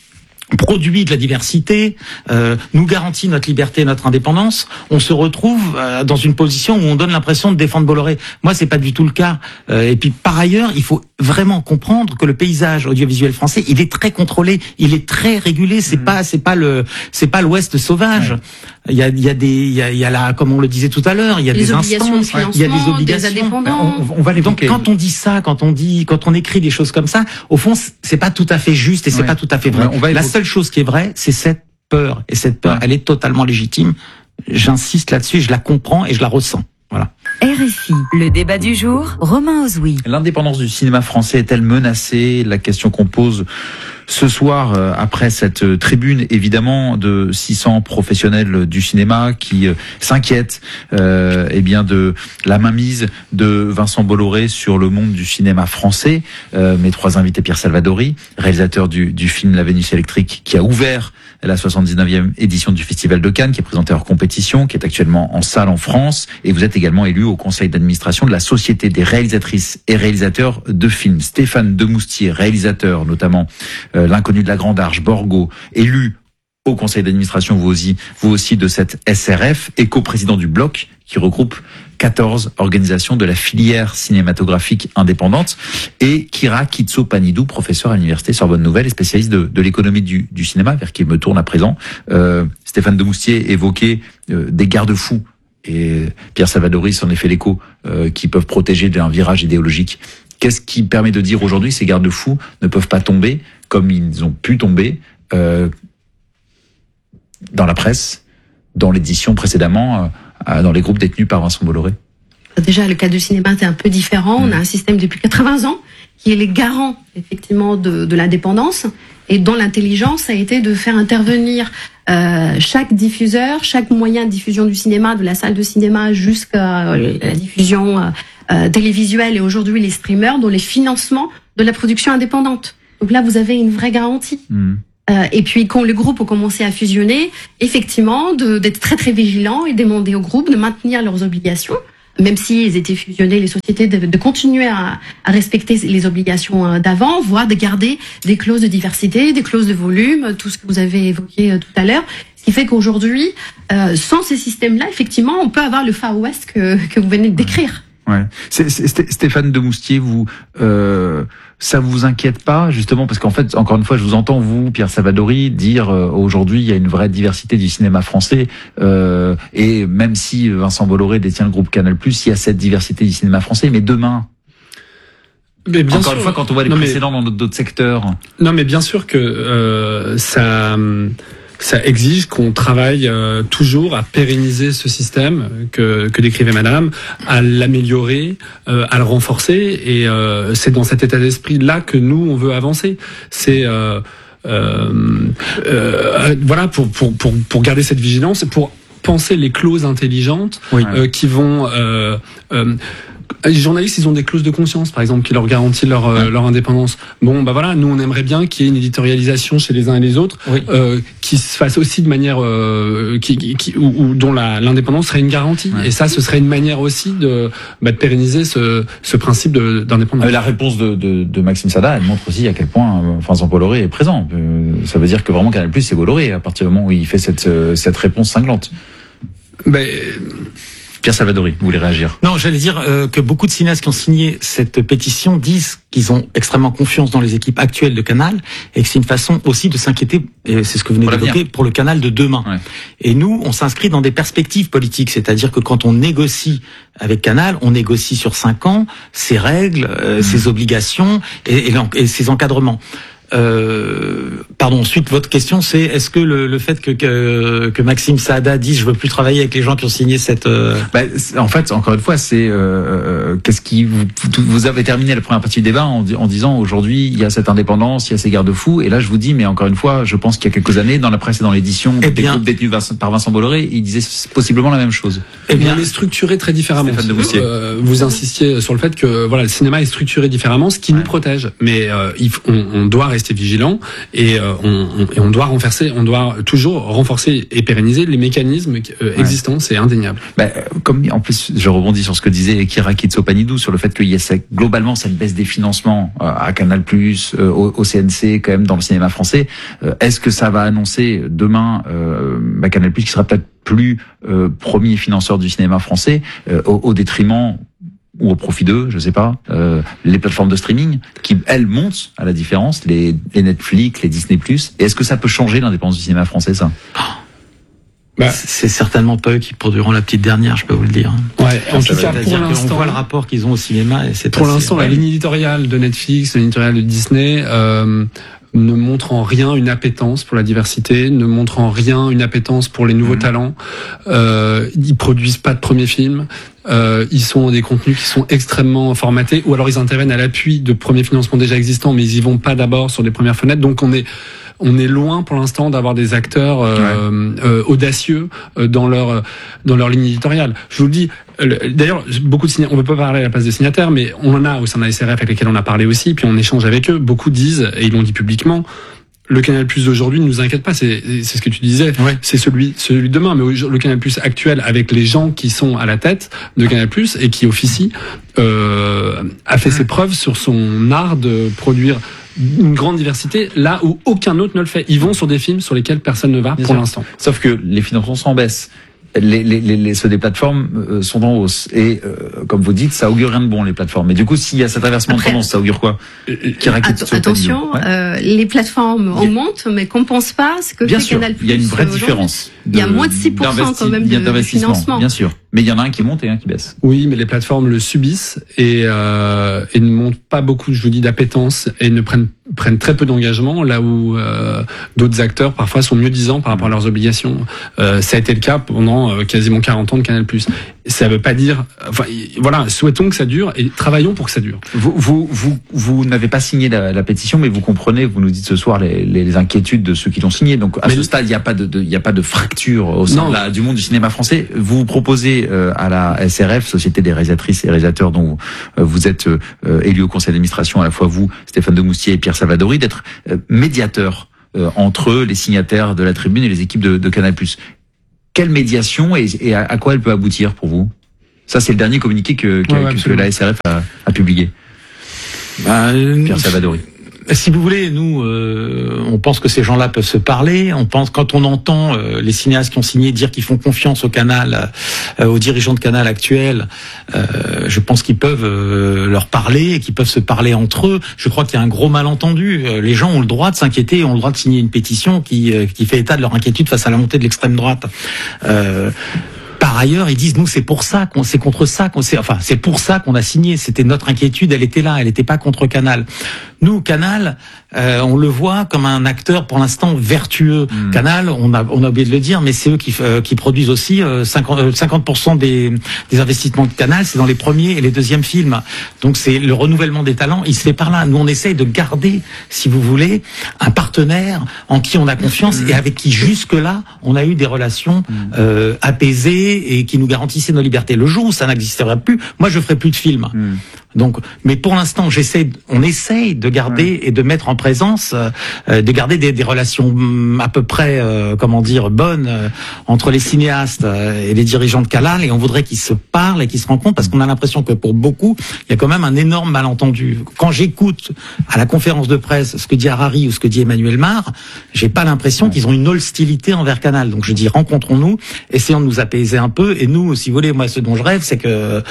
produit de la diversité, nous garantit notre liberté et notre indépendance, on se retrouve dans une position où on donne l'impression de défendre Bolloré. Moi, c'est pas du tout le cas. Et puis, par ailleurs, il faut vraiment comprendre que le paysage audiovisuel français, il est très contrôlé, il est très régulé. C'est pas l'Ouest sauvage. Il y a là, comme on le disait tout à l'heure, il y a des instances, il y a des obligations. Des indépendants. On va les donc quand on dit ça, quand on écrit des choses comme ça, au fond, c'est pas tout à fait juste et c'est pas tout à fait vrai. La seule chose qui est vraie, c'est cette peur. Et cette peur, elle est totalement légitime. J'insiste là-dessus, je la comprends et je la ressens. Voilà. RFI, le débat du jour, Romain Ozoui. L'indépendance du cinéma français est-elle menacée? La question qu'on pose ce soir, après cette tribune, évidemment, de 600 professionnels du cinéma qui s'inquiètent bien de la mainmise de Vincent Bolloré sur le monde du cinéma français. Mes trois invités, Pierre Salvadori, réalisateur du film La Vénus électrique, qui a ouvert la 79e édition du Festival de Cannes, qui est présenté hors compétition, qui est actuellement en salle en France, et vous êtes également élu au conseil d'administration de la Société des réalisatrices et réalisateurs de films. Stéphane Demoustier, réalisateur notamment L'Inconnu de la Grande Arche, Borgo, élu au conseil d'administration vous aussi de cette SRF, et coprésident du Bloc, qui regroupe 14 organisations de la filière cinématographique indépendante, et Kira Kitso-Panidou, professeur à l'université Sorbonne Nouvelle et spécialiste de l'économie du cinéma, vers qui me tourne à présent. Stéphane Demoustier évoquait des garde-fous, et Pierre Salvadori s'en est fait l'écho, qui peuvent protéger d'un virage idéologique. Qu'est-ce qui permet de dire aujourd'hui ces garde-fous ne peuvent pas tomber comme ils ont pu tomber dans la presse, dans l'édition précédemment, dans les groupes détenus par Vincent Bolloré? Déjà, le cas du cinéma, c'est un peu différent. On a un système depuis 80 ans qui est les garants, effectivement, de l'indépendance, et dont l'intelligence a été de faire intervenir chaque diffuseur, chaque moyen de diffusion du cinéma, de la salle de cinéma jusqu'à la diffusion télévisuelle, et aujourd'hui les streamers, dans les financements de la production indépendante. Donc là, vous avez une vraie garantie. Et puis, quand les groupes ont commencé à fusionner, effectivement, d'être très très vigilants et demander aux groupes de maintenir leurs obligations, même s'ils étaient fusionnés, les sociétés de continuer à respecter les obligations d'avant, voire de garder des clauses de diversité, des clauses de volume, tout ce que vous avez évoqué tout à l'heure. Ce qui fait qu'aujourd'hui, sans ces systèmes-là, effectivement, on peut avoir le Far West que vous venez de décrire. Ouais. Stéphane Demoustier, ça vous inquiète pas, justement, parce qu'en fait, encore une fois, je vous entends, vous, Pierre Salvadori, dire aujourd'hui, il y a une vraie diversité du cinéma français, et même si Vincent Bolloré détient le groupe Canal+, il y a cette diversité du cinéma français, mais demain, mais bien encore sûr, une fois, quand on voit les précédents dans d'autres secteurs... Non, mais bien sûr que ça exige qu'on travaille toujours à pérenniser ce système que décrivait Madame, à l'améliorer, à le renforcer, et c'est dans cet état d'esprit-là que nous on veut avancer. C'est voilà, pour garder cette vigilance, pour penser les clauses intelligentes qui vont les journalistes, ils ont des clauses de conscience, par exemple, qui leur garantissent leur indépendance. Bon, bah voilà, nous on aimerait bien qu'il y ait une éditorialisation chez les uns et les autres, qui se fasse aussi de manière dont l'indépendance serait une garantie. Et ça, ce serait une manière aussi de pérenniser ce principe d'indépendance. La réponse de Maxime Sada, elle montre aussi à quel point Vincent Bolloré est présent. Ça veut dire que vraiment Canal+, c'est Bolloré à partir du moment où il fait cette réponse cinglante. Pierre Salvadori, vous voulez réagir? Non, j'allais dire que beaucoup de cinéastes qui ont signé cette pétition disent qu'ils ont extrêmement confiance dans les équipes actuelles de Canal, et que c'est une façon aussi de s'inquiéter, et c'est ce que vous venez d'évoquer, pour le Canal de demain. Et nous, on s'inscrit dans des perspectives politiques, c'est-à-dire que quand on négocie avec Canal, on négocie sur 5 ans ses règles, ses obligations et ses encadrements. Ensuite, votre question, c'est est-ce que le fait que Maxime Saada dise je veux plus travailler avec les gens qui ont signé cette... En fait, encore une fois, c'est qu'est-ce qui vous avez terminé la première partie du débat en disant aujourd'hui il y a cette indépendance, il y a ces garde-fous, et là je vous dis, mais encore une fois, je pense qu'il y a quelques années, dans la presse et dans l'édition des groupes détenus par Vincent Bolloré, il disait possiblement la même chose. On est structuré très différemment. Vous insistiez sur le fait que voilà, le cinéma est structuré différemment, ce qui nous protège, mais on doit rester rester vigilant et on doit toujours renforcer et pérenniser les mécanismes existants, c'est indéniable. Comme en plus, je rebondis sur ce que disait Kira Kitsopanidou sur le fait qu'il y a globalement cette baisse des financements à Canal+, au CNC, quand même dans le cinéma français. Est-ce que ça va annoncer demain Canal+, qui sera peut-être plus premier financeur du cinéma français au détriment ou au profit d'eux, je sais pas, les plateformes de streaming qui, elles, montent à la différence, les Netflix, les Disney+. Et est-ce que ça peut changer l'indépendance du cinéma français, ça? C'est certainement pas eux qui produiront la petite dernière, je peux vous le dire. Ouais, en tout cas, pour l'instant, on voit le rapport qu'ils ont au cinéma et c'est pour l'instant, la ligne éditoriale de Netflix, la ligne éditoriale de Disney, ne montre en rien une appétence pour la diversité, ne montre en rien une appétence pour les nouveaux talents. Ils produisent pas de premiers films. Ils sont dans des contenus qui sont extrêmement formatés, ou alors ils interviennent à l'appui de premiers financements déjà existants, mais ils y vont pas d'abord sur des premières fenêtres. Donc on est loin pour l'instant d'avoir des acteurs audacieux dans leur ligne éditoriale. Je vous le dis. D'ailleurs, beaucoup de signataires, on ne peut pas parler à la place des signataires, mais on en a au sein de la SRF avec lesquels on a parlé aussi, puis on échange avec eux. Beaucoup disent, et ils l'ont dit publiquement, le Canal+ d'aujourd'hui ne nous inquiète pas, c'est ce que tu disais, c'est celui de demain, mais le Canal+ actuel, avec les gens qui sont à la tête de Canal+ et qui officient, a fait ses preuves sur son art de produire une grande diversité là où aucun autre ne le fait. Ils vont sur des films sur lesquels personne ne va pour l'instant. Sauf que les financements sont en baisse. Ceux des plateformes sont en hausse et comme vous dites, ça augure rien de bon, les plateformes. Mais du coup, s'il y a cet inversement de tendance, ça augure quoi? Attention, les plateformes augmentent, mais compensent pas ce que fait Canal+. Il y a une vraie différence. Il y a moins de 6% quand même de financement. Bien sûr. Mais il y en a un qui monte et un qui baisse. Oui, mais les plateformes le subissent et ne montrent pas beaucoup, je vous dis, d'appétence et ne prennent très peu d'engagement, là où d'autres acteurs parfois sont mieux-disants par rapport à leurs obligations. Ça a été le cas pendant quasiment 40 ans de Canal+. Ça veut pas dire... Enfin, voilà, souhaitons que ça dure et travaillons pour que ça dure. Vous n'avez pas signé la pétition, mais vous comprenez, vous nous dites ce soir les inquiétudes de ceux qui l'ont signé. Donc à ce stade, il n'y a pas de fracture au sein du monde du cinéma français. Vous proposez à la SRF, Société des réalisatrices et réalisateurs, dont vous êtes élu au conseil d'administration, à la fois vous, Stéphane Demoustier et Pierre Salvadori, d'être médiateur entre les signataires de la Tribune et les équipes de Canal+. Quelle médiation et à quoi elle peut aboutir pour vous? Ça, c'est le dernier communiqué que la SRF a publié. Pierre Salvadori. Si vous voulez, nous, on pense que ces gens-là peuvent se parler. On pense, quand on entend les cinéastes qui ont signé dire qu'ils font confiance au Canal, aux dirigeants de Canal actuels, je pense qu'ils peuvent leur parler et qu'ils peuvent se parler entre eux. Je crois qu'il y a un gros malentendu. Les gens ont le droit de s'inquiéter, ont le droit de signer une pétition qui fait état de leur inquiétude face à la montée de l'extrême droite. Par ailleurs, ils disent, nous, c'est pour ça c'est contre ça c'est pour ça qu'on a signé. C'était notre inquiétude, elle était là, elle n'était pas contre Canal. Nous, Canal, on le voit comme un acteur pour l'instant vertueux. Canal, on a oublié de le dire, mais c'est eux qui produisent aussi 50% des investissements de Canal, c'est dans les premiers et les deuxièmes films. Donc c'est le renouvellement des talents, il se fait par là. Nous, on essaye de garder, si vous voulez, un partenaire en qui on a confiance et avec qui jusque-là on a eu des relations apaisées et qui nous garantissaient nos libertés. Le jour où ça n'existerait plus, moi je ferai plus de films. Donc, mais pour l'instant, on essaye de garder et de mettre en présence, de garder des relations à peu près, bonnes entre les cinéastes et les dirigeants de Canal, et on voudrait qu'ils se parlent et qu'ils se rencontrent, parce qu'on a l'impression que pour beaucoup, il y a quand même un énorme malentendu. Quand j'écoute à la conférence de presse ce que dit Harari ou ce que dit Emmanuel Mar, j'ai pas l'impression qu'ils ont une hostilité envers Canal. Donc je dis, rencontrons-nous, essayons de nous apaiser un peu, et nous, si vous voulez, moi, ce dont je rêve, c'est que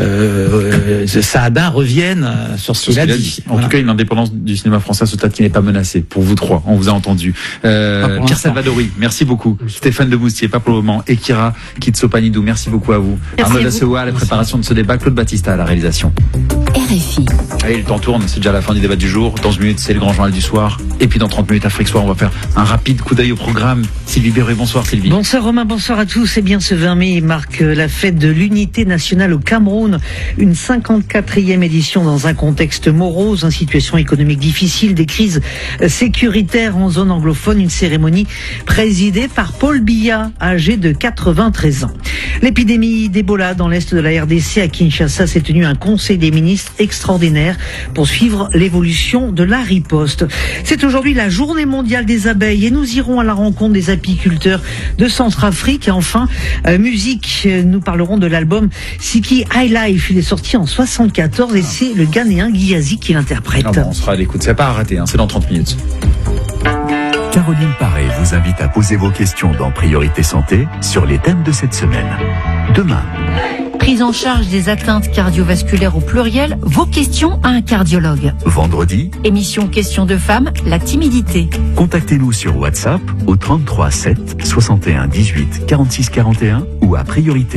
Saada revienne sur ce qu'il a dit. En tout cas, une indépendance du cinéma français à ce stade qui n'est pas menacée. Pour vous trois, on vous a entendu. Pierre Salvadori, merci beaucoup. Stéphane Demoustier, pas pour le moment. Et Kira Kitsopanidou, merci beaucoup à vous. Arnaud Dasseoua à la préparation de ce débat. Claude Battista à la réalisation. RFI. Allez, le temps tourne, c'est déjà la fin du débat du jour. Dans 1 minute, c'est le grand journal du soir. Et puis dans 30 minutes, Afrique Soir, on va faire un rapide coup d'œil au programme. Sylvie Berruet, bonsoir Sylvie. Bonsoir Romain, bonsoir à tous. Eh bien, ce 20 mai marque la fête de l'unité nationale au Cameroun. Une 54e édition dans un contexte morose, une situation économique difficile, des crises sécuritaires en zone anglophone. Une cérémonie présidée par Paul Biya, âgé de 93 ans. L'épidémie d'Ebola dans l'est de la RDC à Kinshasa s'est tenu un conseil des ministres extraordinaire pour suivre l'évolution de la riposte. C'est aujourd'hui la journée mondiale des abeilles et nous irons à la rencontre des apiculteurs de Centrafrique. Et enfin, musique, nous parlerons de l'album Siki High Life. Il est sorti en 74 et c'est le Ghanéen Guiyazi qui l'interprète. On sera à l'écoute, c'est pas à rater, c'est dans 30 minutes. Caroline Paré vous invite à poser vos questions dans Priorité Santé sur les thèmes de cette semaine. Demain, Prise en charge des atteintes cardiovasculaires au pluriel, vos questions à un cardiologue. vendredi, Émission Questions de femmes, la timidité. contactez-nous sur WhatsApp au 33 7 61 18 46 41 ou à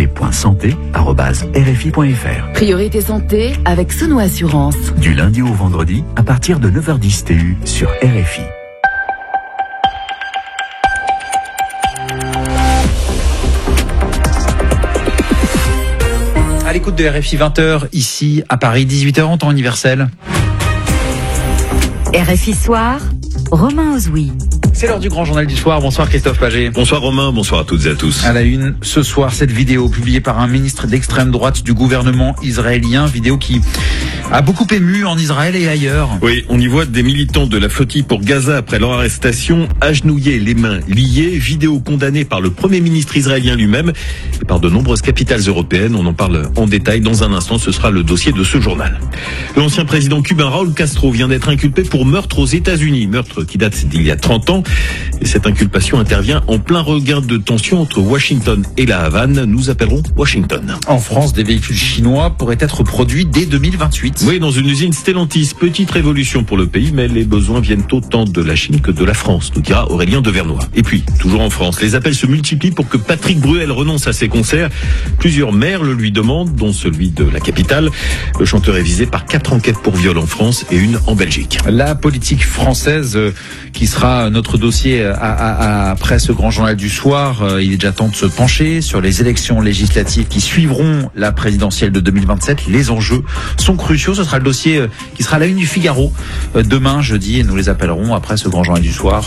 priorité.santé@rfi.fr. Priorité santé avec Sono Assurance. Du lundi au vendredi à partir de 9h10 TU sur RFI. À l'écoute de RFI 20h, ici à Paris, 18h en temps universel. RFI Soir, Romain Ozoui. C'est l'heure du grand journal du soir. Bonsoir Christophe Pagé. Bonsoir Romain, bonsoir à toutes et à tous. À la une, ce soir, cette vidéo publiée par un ministre d'extrême droite du gouvernement israélien, vidéo qui a beaucoup ému en Israël et ailleurs. Oui, on y voit des militants de la flottille pour Gaza après leur arrestation, agenouillés, les mains liées, vidéo condamnée par le Premier ministre israélien lui-même et par de nombreuses capitales européennes. On en parle en détail dans un instant, ce sera le dossier de ce journal. L'ancien président cubain Raúl Castro vient d'être inculpé pour meurtre aux États-Unis, meurtre qui date d'il y a 30 ans. Et cette inculpation intervient en plein regain de tension entre Washington et la Havane. Nous appellerons Washington. En France, des véhicules chinois pourraient être produits dès 2028. Oui, dans une usine Stellantis. Petite révolution pour le pays, mais les besoins viennent autant de la Chine que de la France, nous dira Aurélien Devernois. Et puis, toujours en France, les appels se multiplient pour que Patrick Bruel renonce à ses concerts. Plusieurs maires le lui demandent, dont celui de la capitale. Le chanteur est visé par 4 enquêtes pour viol en France et une en Belgique. La politique française qui sera notre dossier après ce grand journal du soir. Il est déjà temps de se pencher sur les élections législatives qui suivront la présidentielle de 2027. Les enjeux sont cruciaux. Ce sera le dossier qui sera à la une du Figaro demain, jeudi, et nous les appellerons après ce grand journal du soir.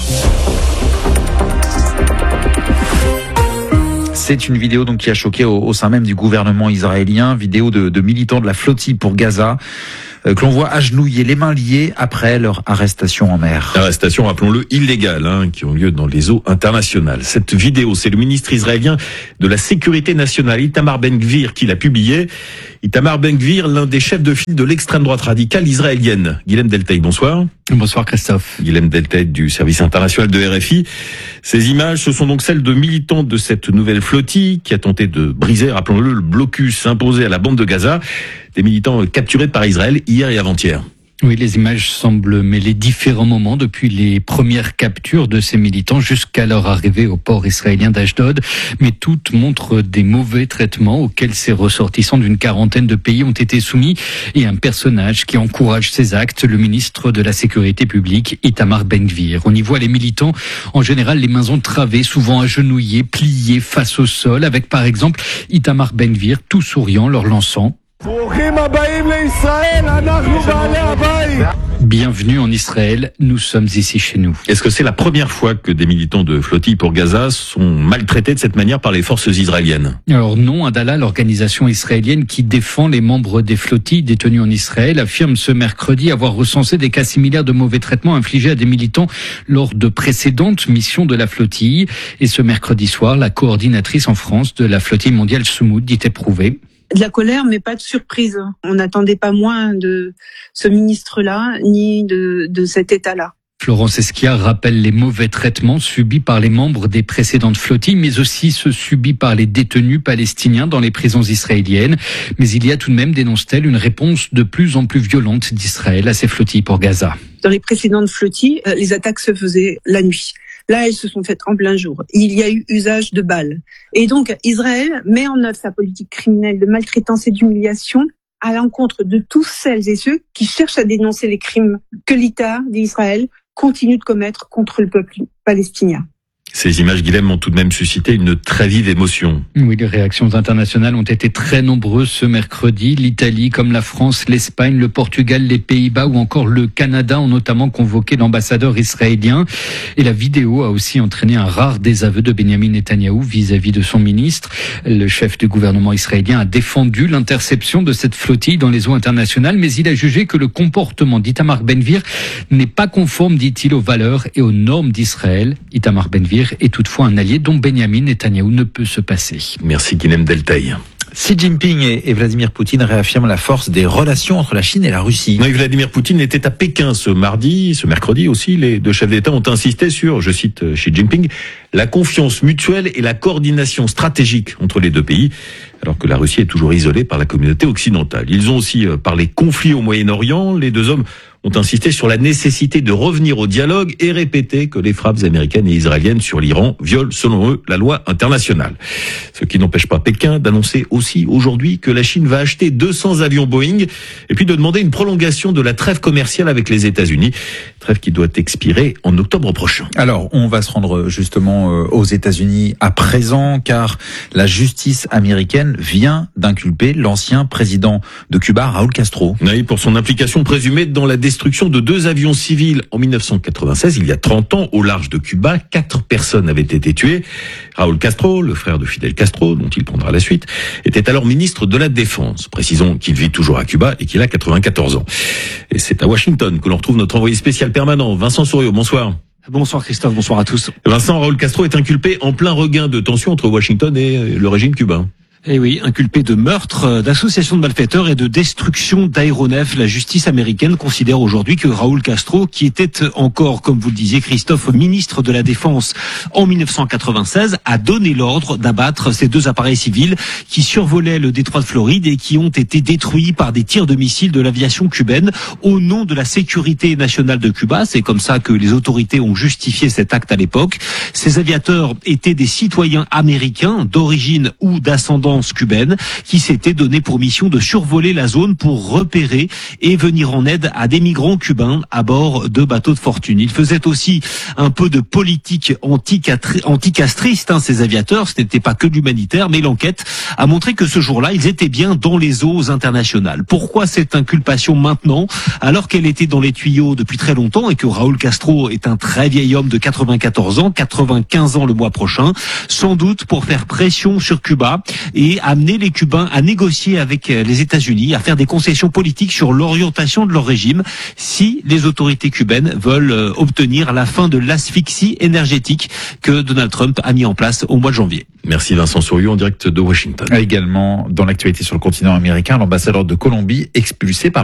C'est une vidéo donc qui a choqué au sein même du gouvernement israélien, vidéo de militants de la flottille pour Gaza, que l'on voit agenouillés, les mains liées après leur arrestation en mer. Arrestation, rappelons-le, illégale, qui ont lieu dans les eaux internationales. Cette vidéo, c'est le ministre israélien de la Sécurité nationale, Itamar Ben-Gvir, qui l'a publiée. Itamar Ben-Gvir, l'un des chefs de file de l'extrême droite radicale israélienne. Guilhem Deltaï, bonsoir. Bonsoir Christophe. Guilhem Deltaï du service international de RFI. Ces images, ce sont donc celles de militants de cette nouvelle flottille qui a tenté de briser, rappelons-le, le blocus imposé à la bande de Gaza. Des militants capturés par Israël hier et avant-hier. Oui, les images semblent mêler différents moments depuis les premières captures de ces militants jusqu'à leur arrivée au port israélien d'Ashdod. Mais toutes montrent des mauvais traitements auxquels ces ressortissants d'une quarantaine de pays ont été soumis et un personnage qui encourage ces actes, le ministre de la Sécurité publique, Itamar Ben-Gvir. On y voit les militants, en général les mains entravées, souvent agenouillés, pliés face au sol, avec par exemple Itamar Ben-Gvir tout souriant leur lançant: bienvenue en Israël, nous sommes ici chez nous. Est-ce que c'est la première fois que des militants de flottille pour Gaza sont maltraités de cette manière par les forces israéliennes? Alors non, Adala, l'organisation israélienne qui défend les membres des flottilles détenus en Israël, affirme ce mercredi avoir recensé des cas similaires de mauvais traitements infligés à des militants lors de précédentes missions de la flottille. Et ce mercredi soir, la coordinatrice en France de la flottille mondiale Soumoud dit éprouver de la colère, mais pas de surprise. On n'attendait pas moins de ce ministre-là, ni de cet État-là. Florence Esquiar rappelle les mauvais traitements subis par les membres des précédentes flottilles, mais aussi ceux subis par les détenus palestiniens dans les prisons israéliennes. Mais il y a tout de même, dénonce-t-elle, une réponse de plus en plus violente d'Israël à ces flottilles pour Gaza. Dans les précédentes flottilles, les attaques se faisaient la nuit. Là, elles se sont faites en plein jour. Il y a eu usage de balles. Et donc, Israël met en œuvre sa politique criminelle de maltraitance et d'humiliation à l'encontre de tous celles et ceux qui cherchent à dénoncer les crimes que l'État d'Israël continue de commettre contre le peuple palestinien. Ces images, Guilhem, ont tout de même suscité une très vive émotion. Oui, les réactions internationales ont été très nombreuses ce mercredi. L'Italie, comme la France, l'Espagne, le Portugal, les Pays-Bas ou encore le Canada ont notamment convoqué l'ambassadeur israélien. Et la vidéo a aussi entraîné un rare désaveu de Benjamin Netanyahou vis-à-vis de son ministre. Le chef du gouvernement israélien a défendu l'interception de cette flottille dans les eaux internationales, mais il a jugé que le comportement d'Itamar Ben-Gvir n'est pas conforme, dit-il, aux valeurs et aux normes d'Israël. Itamar Ben-Gvir est toutefois un allié dont Benjamin Netanyahou ne peut se passer. Merci Guilhem Deltaï. Xi Jinping et Vladimir Poutine réaffirment la force des relations entre la Chine et la Russie. Oui, Vladimir Poutine était à Pékin ce mercredi aussi. Les deux chefs d'État ont insisté sur, je cite Xi Jinping, la confiance mutuelle et la coordination stratégique entre les deux pays, alors que la Russie est toujours isolée par la communauté occidentale. Ils ont aussi parlé conflit au Moyen-Orient. Les deux hommes ont insisté sur la nécessité de revenir au dialogue et répété que les frappes américaines et israéliennes sur l'Iran violent, selon eux, la loi internationale. Ce qui n'empêche pas Pékin d'annoncer aussi aujourd'hui que la Chine va acheter 200 avions Boeing et puis de demander une prolongation de la trêve commerciale avec les États-Unis. Trêve qui doit expirer en octobre prochain. Alors, on va se rendre justement aux États-Unis à présent, car la justice américaine vient d'inculper l'ancien président de Cuba, Raúl Castro. Oui, pour son implication présumée dans la destruction de 2 avions civils en 1996, il y a 30 ans, au large de Cuba. 4 personnes avaient été tuées. Raúl Castro, le frère de Fidel Castro, dont il prendra la suite, était alors ministre de la Défense. Précisons qu'il vit toujours à Cuba et qu'il a 94 ans. Et c'est à Washington que l'on retrouve notre envoyé spécial permanent, Vincent Souriau. Bonsoir. Bonsoir Christophe, bonsoir à tous. Vincent, Raúl Castro est inculpé en plein regain de tension entre Washington et le régime cubain. Eh oui, inculpé de meurtre, d'association de malfaiteurs et de destruction d'aéronefs. La justice américaine considère aujourd'hui que Raúl Castro, qui était encore, comme vous le disiez Christophe, ministre de la Défense en 1996, a donné l'ordre d'abattre ces 2 appareils civils qui survolaient le détroit de Floride et qui ont été détruits par des tirs de missiles de l'aviation cubaine au nom de la sécurité nationale de Cuba. C'est comme ça que les autorités ont justifié cet acte à l'époque. Ces aviateurs étaient des citoyens américains d'origine ou d'ascendance cubaine qui s'étaient donné pour mission de survoler la zone pour repérer et venir en aide à des migrants cubains à bord de bateaux de fortune. Ils faisaient aussi un peu de politique anticastriste, ces aviateurs. Ce n'était pas que l'humanitaire, mais l'enquête a montré que ce jour-là, ils étaient bien dans les eaux internationales. Pourquoi cette inculpation maintenant, alors qu'elle était dans les tuyaux depuis très longtemps et que Raúl Castro est un très vieil homme de 94 ans, 95 ans le mois prochain, sans doute pour faire pression sur Cuba et amener les Cubains à négocier avec les États-Unis, à faire des concessions politiques sur l'orientation de leur régime si les autorités cubaines veulent obtenir la fin de l'asphyxie énergétique que Donald Trump a mis en place au mois de janvier. Merci Vincent Souriau en direct de Washington. Également, dans l'actualité sur le continent américain, l'ambassadeur de Colombie expulsé par